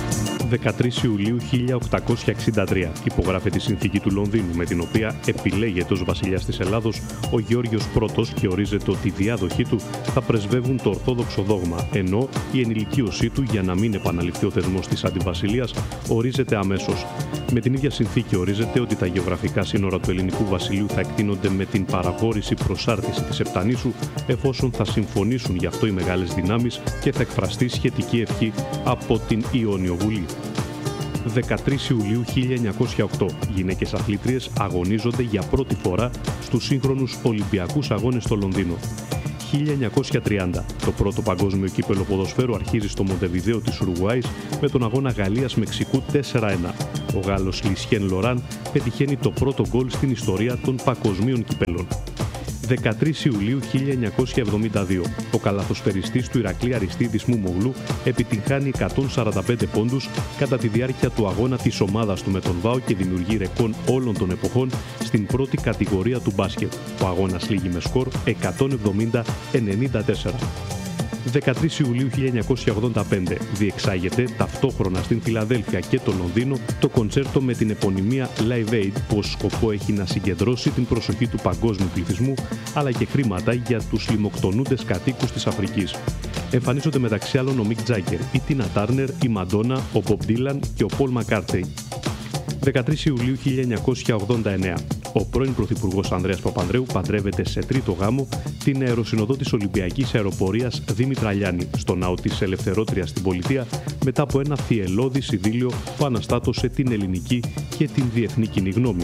δεκατρείς Ιουλίου χίλια οκτακόσια εξήντα τρία υπογράφεται η συνθήκη του Λονδίνου, με την οποία επιλέγεται ως βασιλιάς της Ελλάδος ο Γεώργιος Πρώτος και ορίζεται ότι οι διάδοχοί του θα πρεσβεύουν το ορθόδοξο δόγμα, ενώ η ενηλικίωσή του, για να μην επαναληφθεί ο θεσμός της αντιβασιλείας, ορίζεται αμέσως. Με την ίδια συνθήκη ορίζεται ότι τα γεωγραφικά σύνορα του ελληνικού βασιλείου θα εκτείνονται με την παραχώρηση προσάρτηση της Επτανήσου, εφόσον θα συμφωνήσουν γι' αυτό οι μεγάλες δυνάμεις και θα εκφραστεί σχετική ευχή από την Ιόνιο Βουλή. δεκατρείς Ιουλίου χίλια εννιακόσια οκτώ γυναίκες αθλήτριες αγωνίζονται για πρώτη φορά στους σύγχρονους Ολυμπιακούς Αγώνες στο Λονδίνο. χίλια εννιακόσια τριάντα το πρώτο παγκόσμιο κύπελλο ποδοσφαίρου αρχίζει στο Μοντεβιδέο της Ουρουγουάης με τον αγώνα Γαλλίας-Μεξικού τέσσερα ένα. Ο Γάλλος Λισιέν Λοράν πετυχαίνει το πρώτο γκολ στην ιστορία των παγκοσμίων κυπέλλων. δεκατρείς Ιουλίου χίλια εννιακόσια εβδομήντα δύο ο καλαθοσφαιριστής του Ηρακλή Αριστίδης Μουμογλού επιτυγχάνει εκατόν σαράντα πέντε πόντους κατά τη διάρκεια του αγώνα της ομάδας του με τον ΒΑΟ και δημιουργεί ρεκόρ όλων των εποχών στην πρώτη κατηγορία του μπάσκετ. Ο αγώνας λήγει με σκορ εκατόν εβδομήντα ενενήντα τέσσερα. δεκατρείς Ιουλίου χίλια εννιακόσια ογδόντα πέντε διεξάγεται ταυτόχρονα στην Φιλαδέλφια και το Λονδίνο το κοντσέρτο με την επωνυμία Live Aid, που ως σκοπό έχει να συγκεντρώσει την προσοχή του παγκόσμιου πληθυσμού αλλά και χρήματα για τους λιμοκτονούντες κατοίκους της Αφρικής. Εμφανίζονται μεταξύ άλλων ο Μικ Τζάγκερ, η Τίνα Τάρνερ, η Μαντόνα, ο Μπομπ Ντίλαν και ο Πολ Μακκάρτνεϊ. δεκατρείς Ιουλίου χίλια εννιακόσια ογδόντα εννέα ο πρώην Πρωθυπουργός Ανδρέας Παπανδρέου παντρεύεται σε τρίτο γάμο την αεροσυνοδό της Ολυμπιακής Αεροπορίας Δήμητρα Λιάννη στο ναό της Ελευθερότριας στην Πολιτεία, μετά από ένα θυελλώδης ειδήλιο που αναστάτωσε την ελληνική και την διεθνή κοινή γνώμη.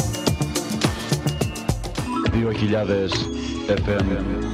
δύο χιλιάδες εφ εμ.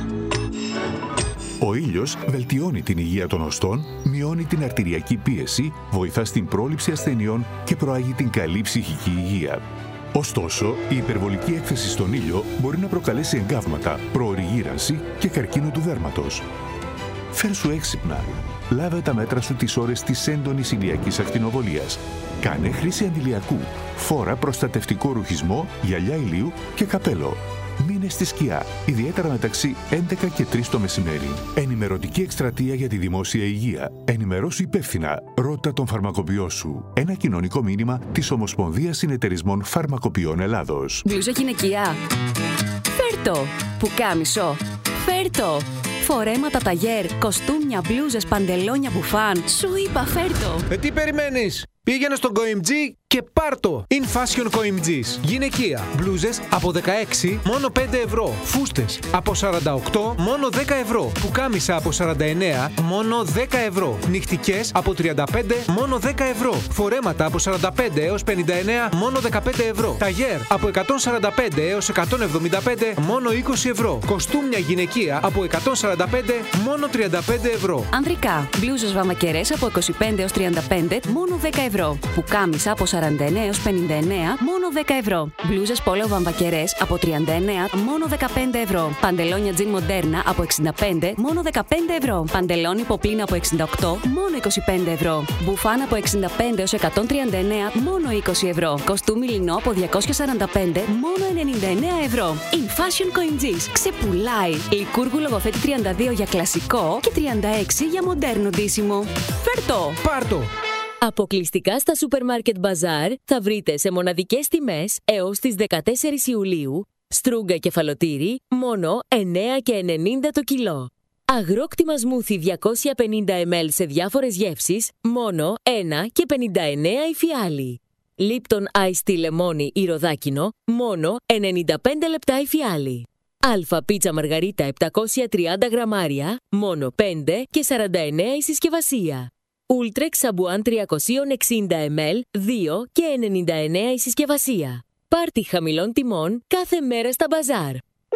Ο ήλιος βελτιώνει την υγεία των οστών, μειώνει την αρτηριακή πίεση, βοηθά στην πρόληψη ασθενειών και προάγει την καλή ψυχική υγεία. Ωστόσο, η υπερβολική έκθεση στον ήλιο μπορεί να προκαλέσει εγκάβματα, προωρή γύρανση και καρκίνο του δέρματος. Φέρσου έξυπνα. Λάβε τα μέτρα σου τις ώρες της έντονης ηλιακής ακτινοβολίας. Κάνε χρήση αντιλιακού. Φόρα προστατευτικό ρουχισμό, γυαλιά ηλίου και καπέλο. Μείνε στη σκιά, ιδιαίτερα μεταξύ έντεκα και τρεις το μεσημέρι. Ενημερωτική εκστρατεία για τη δημόσια υγεία. Ενημερώσου υπεύθυνα. Ρώτα τον φαρμακοποιό σου. Ένα κοινωνικό μήνυμα της Ομοσπονδίας Συνεταιρισμών Φαρμακοποιών Ελλάδος. Μπλούζα γυναικεία. Φέρτο. Πουκάμισο. Φέρτο. Φορέματα ταγέρ, κοστούμια, μπλούζες, παντελόνια, μπουφάν. Σου είπα φέρτο. Ε, τι περιμένεις? Πήγαινε στον Κοιμτζή και πάρτο! In Fashion Κοιμτζής. Γυναικεία. Μπλούζες από δεκαέξι μόνο πέντε ευρώ. Φούστες από σαράντα οκτώ μόνο δέκα ευρώ. Πουκάμισα από σαράντα εννέα μόνο δέκα ευρώ. Νυχτικές από τριάντα πέντε μόνο δέκα ευρώ. Φορέματα από σαράντα πέντε έως πενήντα εννέα μόνο δεκαπέντε ευρώ. Ταγέρ από εκατόν σαράντα πέντε έως εκατόν εβδομήντα πέντε μόνο είκοσι ευρώ. Κοστούμια γυναικεία από εκατόν σαράντα πέντε μόνο τριάντα πέντε ευρώ. Ανδρικά. Μπλούζες βαμακερές από είκοσι πέντε έως τριάντα πέντε μόνο δέκα ευρώ. Πουκάμισα από σαράντα εννέα έως πενήντα εννέα μόνο δέκα ευρώ. Μπλούζες πόλο βαμβακερές από τριάντα εννέα μόνο δεκαπέντε ευρώ. Παντελόνια τζιν μοντέρνα από εξήντα πέντε μόνο δεκαπέντε ευρώ. Παντελόνι ποπλίνα από εξήντα οκτώ μόνο είκοσι πέντε ευρώ. Μπουφάν από εξήντα πέντε έως εκατόν τριάντα εννέα μόνο είκοσι ευρώ. Κοστούμι λινό από διακόσια σαράντα πέντε μόνο ενενήντα εννέα ευρώ. In Fashion Κοιμτζής. Ξεπουλάει. Λικούργου λογοθέτη τριάντα δύο για κλασικό και τριάντα έξι για μοντέρνο ντύσιμο. Φέρτο! Πάρτο! Αποκλειστικά στα Supermarket Bazaar θα βρείτε σε μοναδικές τιμές έως τις δεκατέσσερις Ιουλίου στρούγκα κεφαλοτήρι μόνο εννέα και ενενήντα το κιλό. Αγρόκτημα σμούθι διακόσια πενήντα μιλιλίτρα σε διάφορες γεύσεις μόνο ένα και πενήντα εννέα η φιάλη. Lipton Ice Tea λεμόνι ή ροδάκινο μόνο ενενήντα πέντε λεπτά η φιάλη. Αλφα πίτσα μαργαρίτα επτακόσια τριάντα γραμμάρια μόνο πέντε και σαράντα εννέα η συσκευασία. Ultrex σαμπουάν τριακόσια εξήντα μιλιλίτρα δύο και ενενήντα εννέα η συσκευασία. Πάρτι χαμηλών τιμών κάθε μέρα στα μπαζάρ.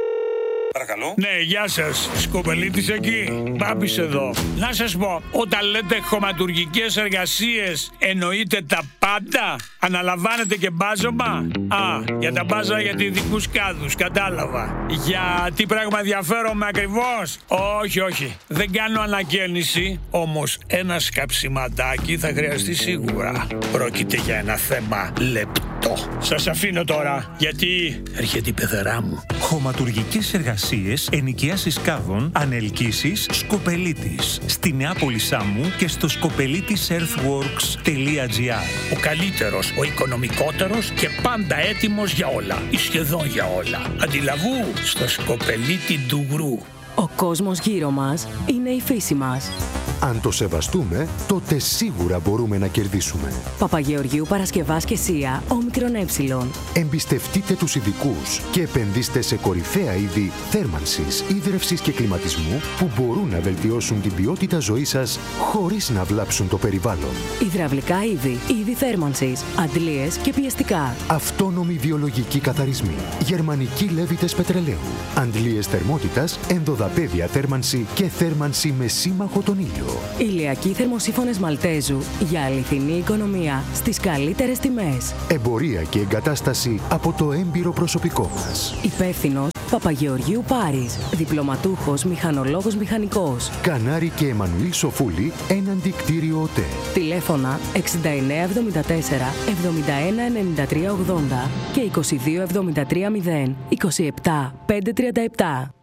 Παρακαλώ. Ναι, γεια σας. Σκοπελίτης εκεί. Μπάμπης εδώ. Να σας πω, όταν λέτε χωματουργικές εργασίες, εννοείτε τα πάντα? Αναλαμβάνετε και μπάζωμα? Α, για τα μπάζα για ειδικούς κάδους, κατάλαβα. Για τι πράγμα ενδιαφέρομαι ακριβώς? Όχι, όχι. Δεν κάνω ανακαίνιση, όμως ένα σκαψιματάκι θα χρειαστεί σίγουρα. Πρόκειται για ένα θέμα λεπτό. Σας αφήνω τώρα, γιατί έρχεται η πεθερά μου. Χωματουργικές εργασίες, ενοικιάσεις κάδων, ανελκύσεις, Σκοπελίτης. Στη Νεάπολη Σάμου και στο σκοπελίτης earthworks τελεία gr. Ο καλύτερος, ο οικονομικότερος και πάντα έτοιμος για όλα. Ή σχεδόν για όλα. Αντιλαβού στο Σκοπελίτη Ντουγρού. Ο κόσμος γύρω μας είναι η φύση μας. Αν το σεβαστούμε, τότε σίγουρα μπορούμε να κερδίσουμε. Παπαγεωργίου Παρασκευάς και Σία, όμικρον ε. Εμπιστευτείτε τους ειδικούς και επενδύστε σε κορυφαία είδη θέρμανσης, ίδρευσης και κλιματισμού που μπορούν να βελτιώσουν την ποιότητα ζωής σας χωρίς να βλάψουν το περιβάλλον. Υδραυλικά είδη, είδη θέρμανσης, αντλίες και πιεστικά. Αυτόνομοι βιολογικοί καθαρισμοί, γερμανικοί λέβητες πετρελαίου, αντλίες θερμότητας, ενδοδαπέδια θέρμανση και θέρμανση με σύμμαχο τον ήλιο. Ηλιακοί θερμοσύφωνες Μαλτέζου για αληθινή οικονομία στις καλύτερες τιμές. Εμπορία και εγκατάσταση από το έμπειρο προσωπικό μας. Υπεύθυνος Παπαγεωργίου Πάρης. Διπλωματούχος μηχανολόγος μηχανικός. Κανάρη και Εμμανουήλ Σοφούλη, έναντι κτίριο ΟΤΕ. Τηλέφωνα εξήντα εννέα εβδομήντα τέσσερα εβδομήντα ένα ενενήντα τρία ογδόντα και είκοσι δύο εβδομήντα τρία μηδέν είκοσι επτά πεντακόσια τριάντα επτά.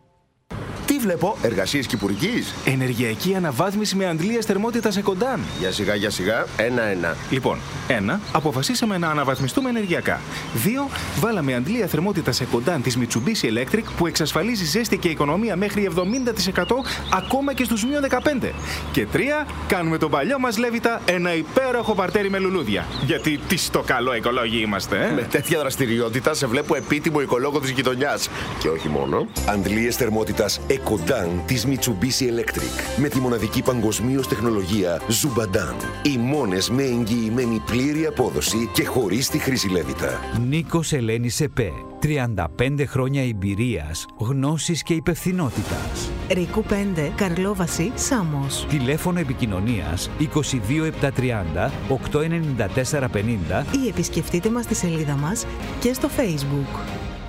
Τι βλέπω, εργασίες κυπουρικής. Ενεργειακή αναβάθμιση με αντλίες θερμότητας Εκοντάν. Για σιγά, για σιγά, ένα-ένα. Λοιπόν, ένα, αποφασίσαμε να αναβαθμιστούμε ενεργειακά. Δύο, βάλαμε αντλία θερμότητας Εκοντάν της Mitsubishi Electric που εξασφαλίζει ζέστη και οικονομία μέχρι εβδομήντα τοις εκατό ακόμα και στους μείον δεκαπέντε. Και τρία, κάνουμε τον παλιό μας Λέβητα ένα υπέροχο παρτέρι με λουλούδια. Γιατί τι στο καλό οικολόγοι είμαστε, ε? Με τέτοια δραστηριότητα σε βλέπω επίτιμο οικολόγο της γειτονιάς. Και όχι μόνο. Αντλίες θερμότητας Εκοντάν της Mitsubishi Electric. Με τη μοναδική παγκοσμίως τεχνολογία Zubadan. Οι μόνες με εγγυημένη πλήρη απόδοση και χωρίς τη χρήση Λέβητα. Νίκος Ελένης ΕΠΕ. τριάντα πέντε χρόνια εμπειρίας, γνώσης και υπευθυνότητας. Ρίκου πέντε, Καρλόβαση, Σάμος. Τηλέφωνο επικοινωνίας είκοσι δύο επτακόσια τριάντα οκτακόσια ενενήντα τέσσερα πενήντα ή επισκεφτείτε μας στη σελίδα μας και στο Facebook.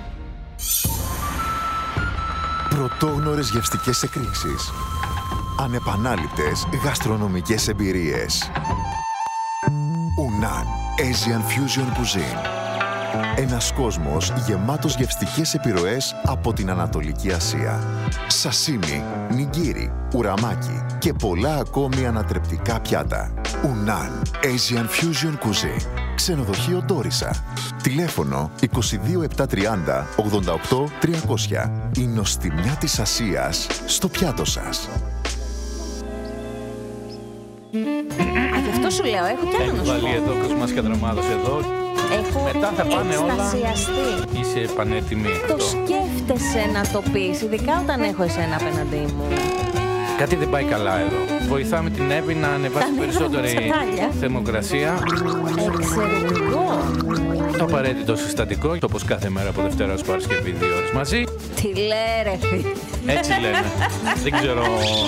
Πρωτόγνωρες γευστικές εκρήξεις. Ανεπανάληπτες γαστρονομικές εμπειρίες. Unan Asian Fusion Cuisine. Ένας κόσμος γεμάτος γευστικές επιρροές από την Ανατολική Ασία. Σασίμι, νιγκίρι, ουραμάκι και πολλά ακόμη ανατρεπτικά πιάτα. Unan Asian Fusion Cuisine. Ξενοδοχείο Ντόρισα. Τηλέφωνο είκοσι δύο επτακόσια τριάντα ογδόντα οκτώ τριακόσια. Η νοστιμιά της Ασίας στο πιάτο σας. Α, γι' αυτό σου λέω, έχω κι άλλο να σου πω. Έχει βάλει εδώ Κοσμάς Κατρομάδος εδώ. Έχω μετά θα πάνε όλα. Είσαι πανέτοιμη. Το σκέφτεσαι να το πεις, ειδικά όταν έχω εσένα απέναντί μου. Κάτι δεν πάει καλά εδώ. Βοηθάμε την Εύη να ανεβάσει περισσότερη θερμοκρασία. Εξαιρετικό. Το απαραίτητο συστατικό, όπως κάθε μέρα από Δευτέρα ως Παρασκευή, δύο ώρες μαζί. Τι λέει ρε φίλε. Έτσι λένε. Δεν ξέρω.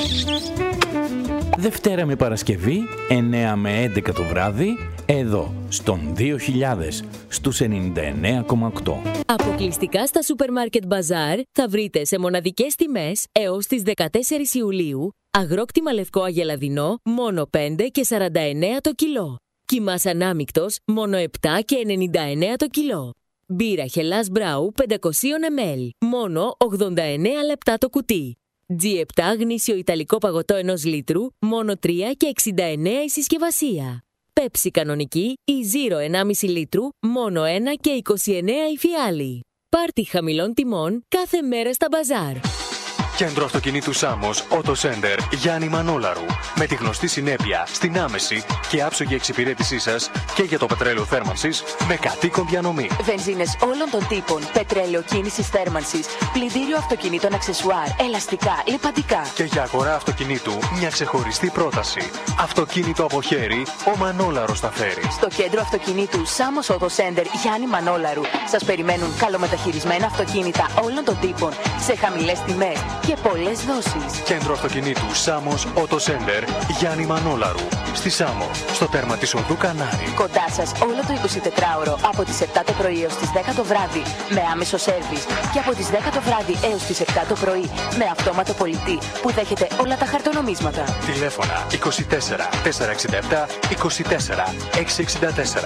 Δευτέρα με Παρασκευή, εννέα με έντεκα το βράδυ, εδώ, στον δύο χιλιάδες, στους ενενήντα εννέα κόμμα οκτώ. Αποκλειστικά στα Supermarket Bazaar θα βρείτε σε μοναδικές τιμές έως τις δεκατέσσερις Ιουλίου αγρόκτημα λευκό αγελαδινό μόνο πέντε και σαράντα εννέα το κιλό. Κιμάς ανάμικτος μόνο επτά και ενενήντα εννέα το κιλό. Μπύρα Χελάς Μπράου πεντακόσια μιλιλίτρα μόνο ογδόντα εννέα λεπτά το κουτί. τζι επτά γνήσιο ιταλικό παγωτό ενός λίτρου μόνο τρία και εξήντα εννέα η συσκευασία. Πέψη κανονική ή Zero ενάμιση λίτρου μόνο ένα και είκοσι εννέα η φιάλη. Πάρτι χαμηλών τιμών κάθε μέρα στα μπαζάρ. Κέντρο αυτοκινήτου Σάμος, Auto Center, Γιάννη Μανόλαρου. Με τη γνωστή συνέπεια στην άμεση και άψογη εξυπηρέτησή σας και για το πετρέλαιο θέρμανσης με κατοίκον διανομή. Βενζίνες όλων των τύπων, πετρέλαιο κίνησης θέρμανσης, πλυντήριο αυτοκινήτων αξεσουάρ, ελαστικά, λιπαντικά. Και για αγορά αυτοκινήτου μια ξεχωριστή πρόταση. Αυτοκίνητο από χέρι, ο Μανόλαρος τα φέρει. Στο κέντρο αυτοκινήτου Σάμος Auto Center, Γιάννη Μανόλαρου, σας περιμένουν καλομεταχειρισμένα αυτοκίνητα όλων των τύπων σε χαμηλές τιμές και πολλές δόσεις. Κέντρο αυτοκινήτου Σάμος Auto Center, Γιάννη Μανόλαρου. Στη Σάμο, στο τέρμα της οδού Κανάρη. Κοντά σας όλο το εικοσιτετράωρο από τις επτά το πρωί έως τις δέκα το βράδυ με άμεσο σέρβις και από τις δέκα το βράδυ έως τις επτά το πρωί με αυτόματο πολιτή που δέχεται όλα τα χαρτονομίσματα. Τηλέφωνα είκοσι τέσσερα τετρακόσια εξήντα επτά είκοσι τέσσερα εξακόσια εξήντα τέσσερα.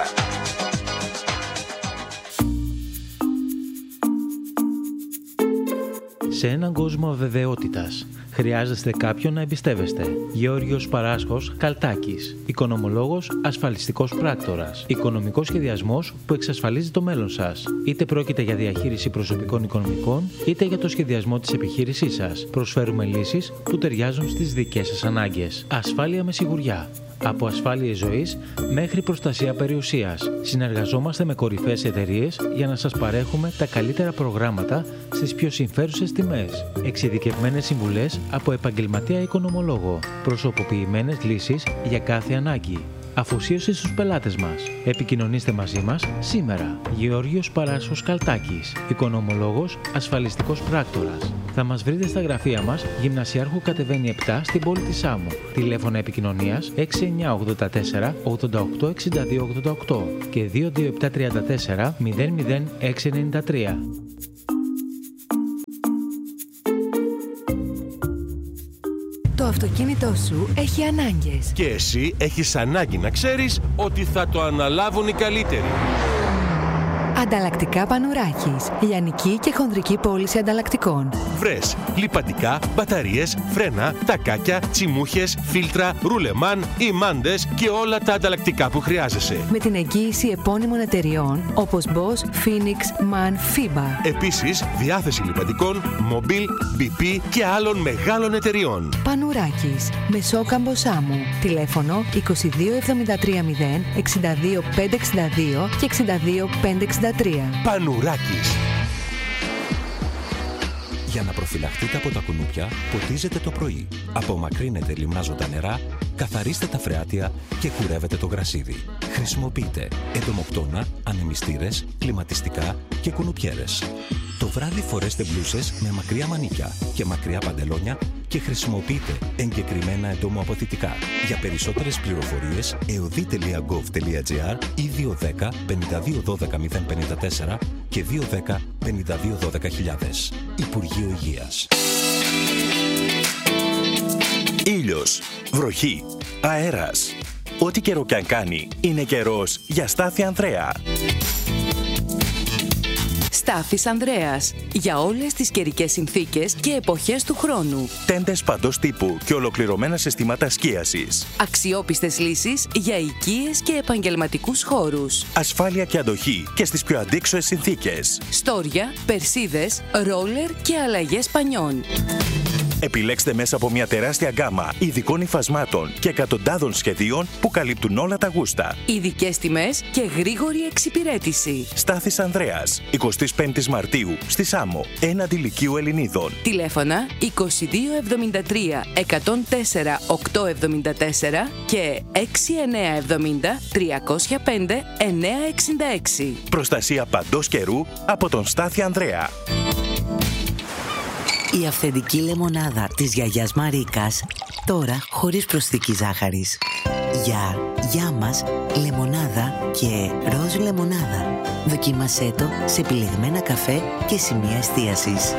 σε έναν κόσμο αβεβαιότητας. Χρειάζεστε κάποιον να εμπιστεύεστε. Γεώργιος Παράσχος Καλτάκης. Οικονομολόγος, ασφαλιστικός πράκτορας. Οικονομικός σχεδιασμός που εξασφαλίζει το μέλλον σας. Είτε πρόκειται για διαχείριση προσωπικών οικονομικών, είτε για το σχεδιασμό της επιχείρησής σας. Προσφέρουμε λύσεις που ταιριάζουν στις δικές σας ανάγκες. Ασφάλεια με σιγουριά. Από ασφάλειες ζωής μέχρι προστασία περιουσίας. Συνεργαζόμαστε με κορυφαίες εταιρείες για να σας παρέχουμε τα καλύτερα προγράμματα στις πιο συμφέρουσες τιμές. Εξειδικευμένες συμβουλές από επαγγελματία οικονομολόγο. Προσωποποιημένες λύσεις για κάθε ανάγκη. Αφοσίωση στους πελάτες μας. Επικοινωνήστε μαζί μας σήμερα. Γεώργιος Παράσχος Καλτάκης. Οικονομολόγος, ασφαλιστικός πράκτορας. Θα μας βρείτε στα γραφεία μας, Γυμνασιάρχου Κατεβαίνει επτά στην πόλη της Σάμου. Τηλέφωνα επικοινωνίας έξι εννιά ογδόντα τέσσερα ογδόντα οκτώ εξήντα δύο ογδόντα οκτώ και δύο δύο επτά τρία τέσσερα μηδέν μηδέν έξι εννιά τρία. Το αυτοκίνητό σου έχει ανάγκες. Και εσύ έχεις ανάγκη να ξέρεις ότι θα το αναλάβουν οι καλύτεροι. Ανταλλακτικά Πανουράκης. Λιανική και χονδρική πώληση ανταλλακτικών. Βρες λιπαντικά, μπαταρίες, φρένα, τακάκια, τσιμούχες, φίλτρα, ρουλεμάν, ημάντες και όλα τα ανταλλακτικά που χρειάζεσαι. Με την εγγύηση επώνυμων εταιριών όπως Bosch, Phoenix, MAN, FIBA. Επίσης, διάθεση λιπαντικών, Mobil, μπι πι και άλλων μεγάλων εταιριών. Πανουράκης. Μεσόκαμπο Σάμου. Τηλέφωνο είκοσι δύο εβδομήντα τρία μηδέν εξήντα δύο πεντακόσια εξήντα δύο και εξήντα δύο πεντακόσια εξήντα τρία. Πανουράκης. Για να προφυλαχτείτε από τα κουνούπια, ποτίζετε το πρωί. Απομακρύνετε λιμνάζοντα νερά, καθαρίστε τα φρεάτια και κουρεύετε το γρασίδι. Χρησιμοποιείτε εντομοκτώνα, ανεμιστήρες, κλιματιστικά και κουνουπιέρες. Το βράδυ φορέστε μπλούσες με μακριά μανίκια και μακριά παντελόνια και χρησιμοποιείτε εγκεκριμένα εντομοαποθητικά. Για περισσότερες πληροφορίες, εωδή τελεία γκοβ τελεία τζι άρ ή δύο ένα μηδέν πενήντα δύο δώδεκα μηδέν πενήντα τέσσερα και δύο ένα μηδέν πενήντα δύο δώδεκα χιλιάδες. Υπουργείο Υγείας. Ήλιος, βροχή, αέρας. Ό,τι καιρό κι αν κάνει, είναι καιρός για Στάθη Ανδρέα. Στάθης Ανδρέας. Για όλες τις καιρικές συνθήκες και εποχές του χρόνου. Τέντες παντός τύπου και ολοκληρωμένα συστήματα σκίασης. Αξιόπιστες λύσεις για οικίες και επαγγελματικούς χώρους. Ασφάλεια και αντοχή και στις πιο αντίξωες συνθήκες. Στόρια, περσίδες, ρόλερ και αλλαγές πανιών. Επιλέξτε μέσα από μια τεράστια γκάμα ειδικών υφασμάτων και εκατοντάδων σχεδίων που καλύπτουν όλα τα γούστα. Ειδικές τιμές και γρήγορη εξυπηρέτηση. Στάθης Ανδρέας, εικοστή πέμπτη Μαρτίου, στη Σάμο, έναντι Λυκείου Ελληνίδων. Τηλέφωνα είκοσι δύο εβδομήντα τρία εκατόν τέσσερα οκτακόσια εβδομήντα τέσσερα και έξι εννιά εβδομήντα τριακόσια πέντε εννιακόσια εξήντα έξι. Προστασία παντός καιρού από τον Στάθη Ανδρέα. Η αυθεντική λεμονάδα της γιαγιάς Μαρίκας, τώρα χωρίς προσθήκη ζάχαρης. Για, για μας, λεμονάδα και ροζ λεμονάδα. Δοκίμασέ το σε επιλεγμένα καφέ και σημεία εστίασης.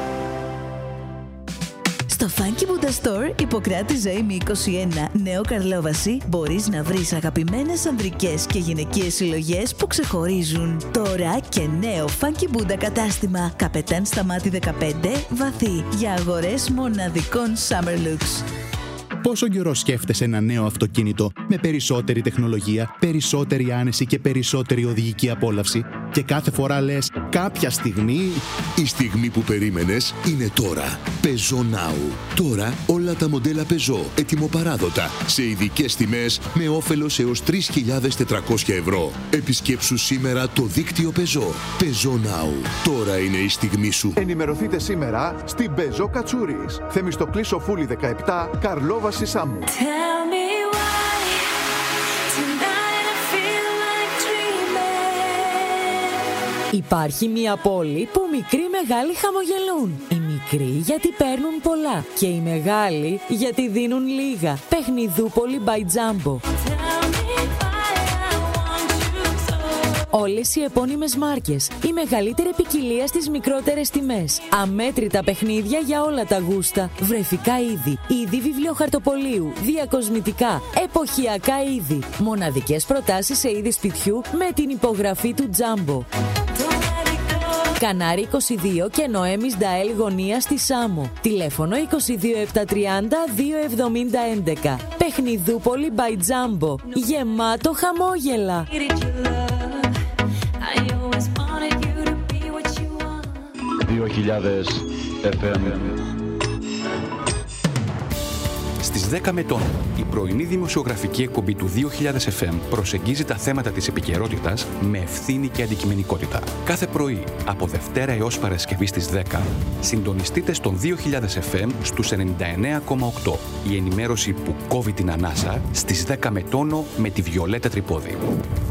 Στο Funky Buddha Store, Ιπποκράτη Ζωήμη είκοσι ένα, Νέο Καρλόβαση, μπορείς να βρεις αγαπημένες ανδρικές και γυναικείες συλλογές που ξεχωρίζουν. Τώρα και νέο Funky Buddha κατάστημα, Καπετάν Σταμάτη δεκαπέντε, Βαθύ, για αγορές μοναδικών Summer Looks. Πόσο καιρό σκέφτεσαι ένα νέο αυτοκίνητο με περισσότερη τεχνολογία, περισσότερη άνεση και περισσότερη οδηγική απόλαυση και κάθε φορά λες κάποια στιγμή... Η στιγμή που περίμενες είναι τώρα. Peugeot Now. Τώρα όλα τα μοντέλα Peugeot ετοιμοπαράδοτα σε ειδικές τιμές με όφελος έως τρεις χιλιάδες τετρακόσια ευρώ. Επισκέψου σήμερα το δίκτυο Peugeot. Peugeot Now. Τώρα είναι η στιγμή σου. Ενημερωθείτε σήμερα στην Peugeot Κατσούρης. Θεμιστοκλή Σοφούλη δεκαεπτά, Καρλόβαση Σάμου. Υπάρχει μια πόλη που μικροί μεγάλοι χαμογελούν. Οι μικροί γιατί παίρνουν πολλά και οι μεγάλοι γιατί δίνουν λίγα. Παιχνιδούπολη by Jumbo. Όλες οι επώνυμες μάρκες, η μεγαλύτερη ποικιλία στις μικρότερες τιμές. Αμέτρητα παιχνίδια για όλα τα γούστα. Βρεφικά είδη, είδη βιβλιοχαρτοπολίου, διακοσμητικά, εποχιακά είδη. Μοναδικές προτάσεις σε είδη σπιτιού με την υπογραφή του Jumbo. Κανάρι είκοσι δύο και Νοέμις Νταέλ γωνία στη Σάμο. Τηλέφωνο είκοσι δύο επτακόσια τριάντα δύο εβδομήντα έντεκα. Παιχνιδούπολη by Jumbo. Γεμάτο χαμόγελα. δύο χιλιάδες εφ εμ. Στις δέκα μετών, η πρωινή δημοσιογραφική εκπομπή του δύο χιλιάδες εφ εμ προσεγγίζει τα θέματα της επικαιρότητας με ευθύνη και αντικειμενικότητα. Κάθε πρωί, από Δευτέρα έως Παρασκευή στις δέκα, συντονιστείτε στον δύο χιλιάδες εφ εμ στους ενενήντα εννέα κόμμα οκτώ. Η ενημέρωση που κόβει την ανάσα στις δέκα με τόνο με τη Βιολέτα Τρυπόδη.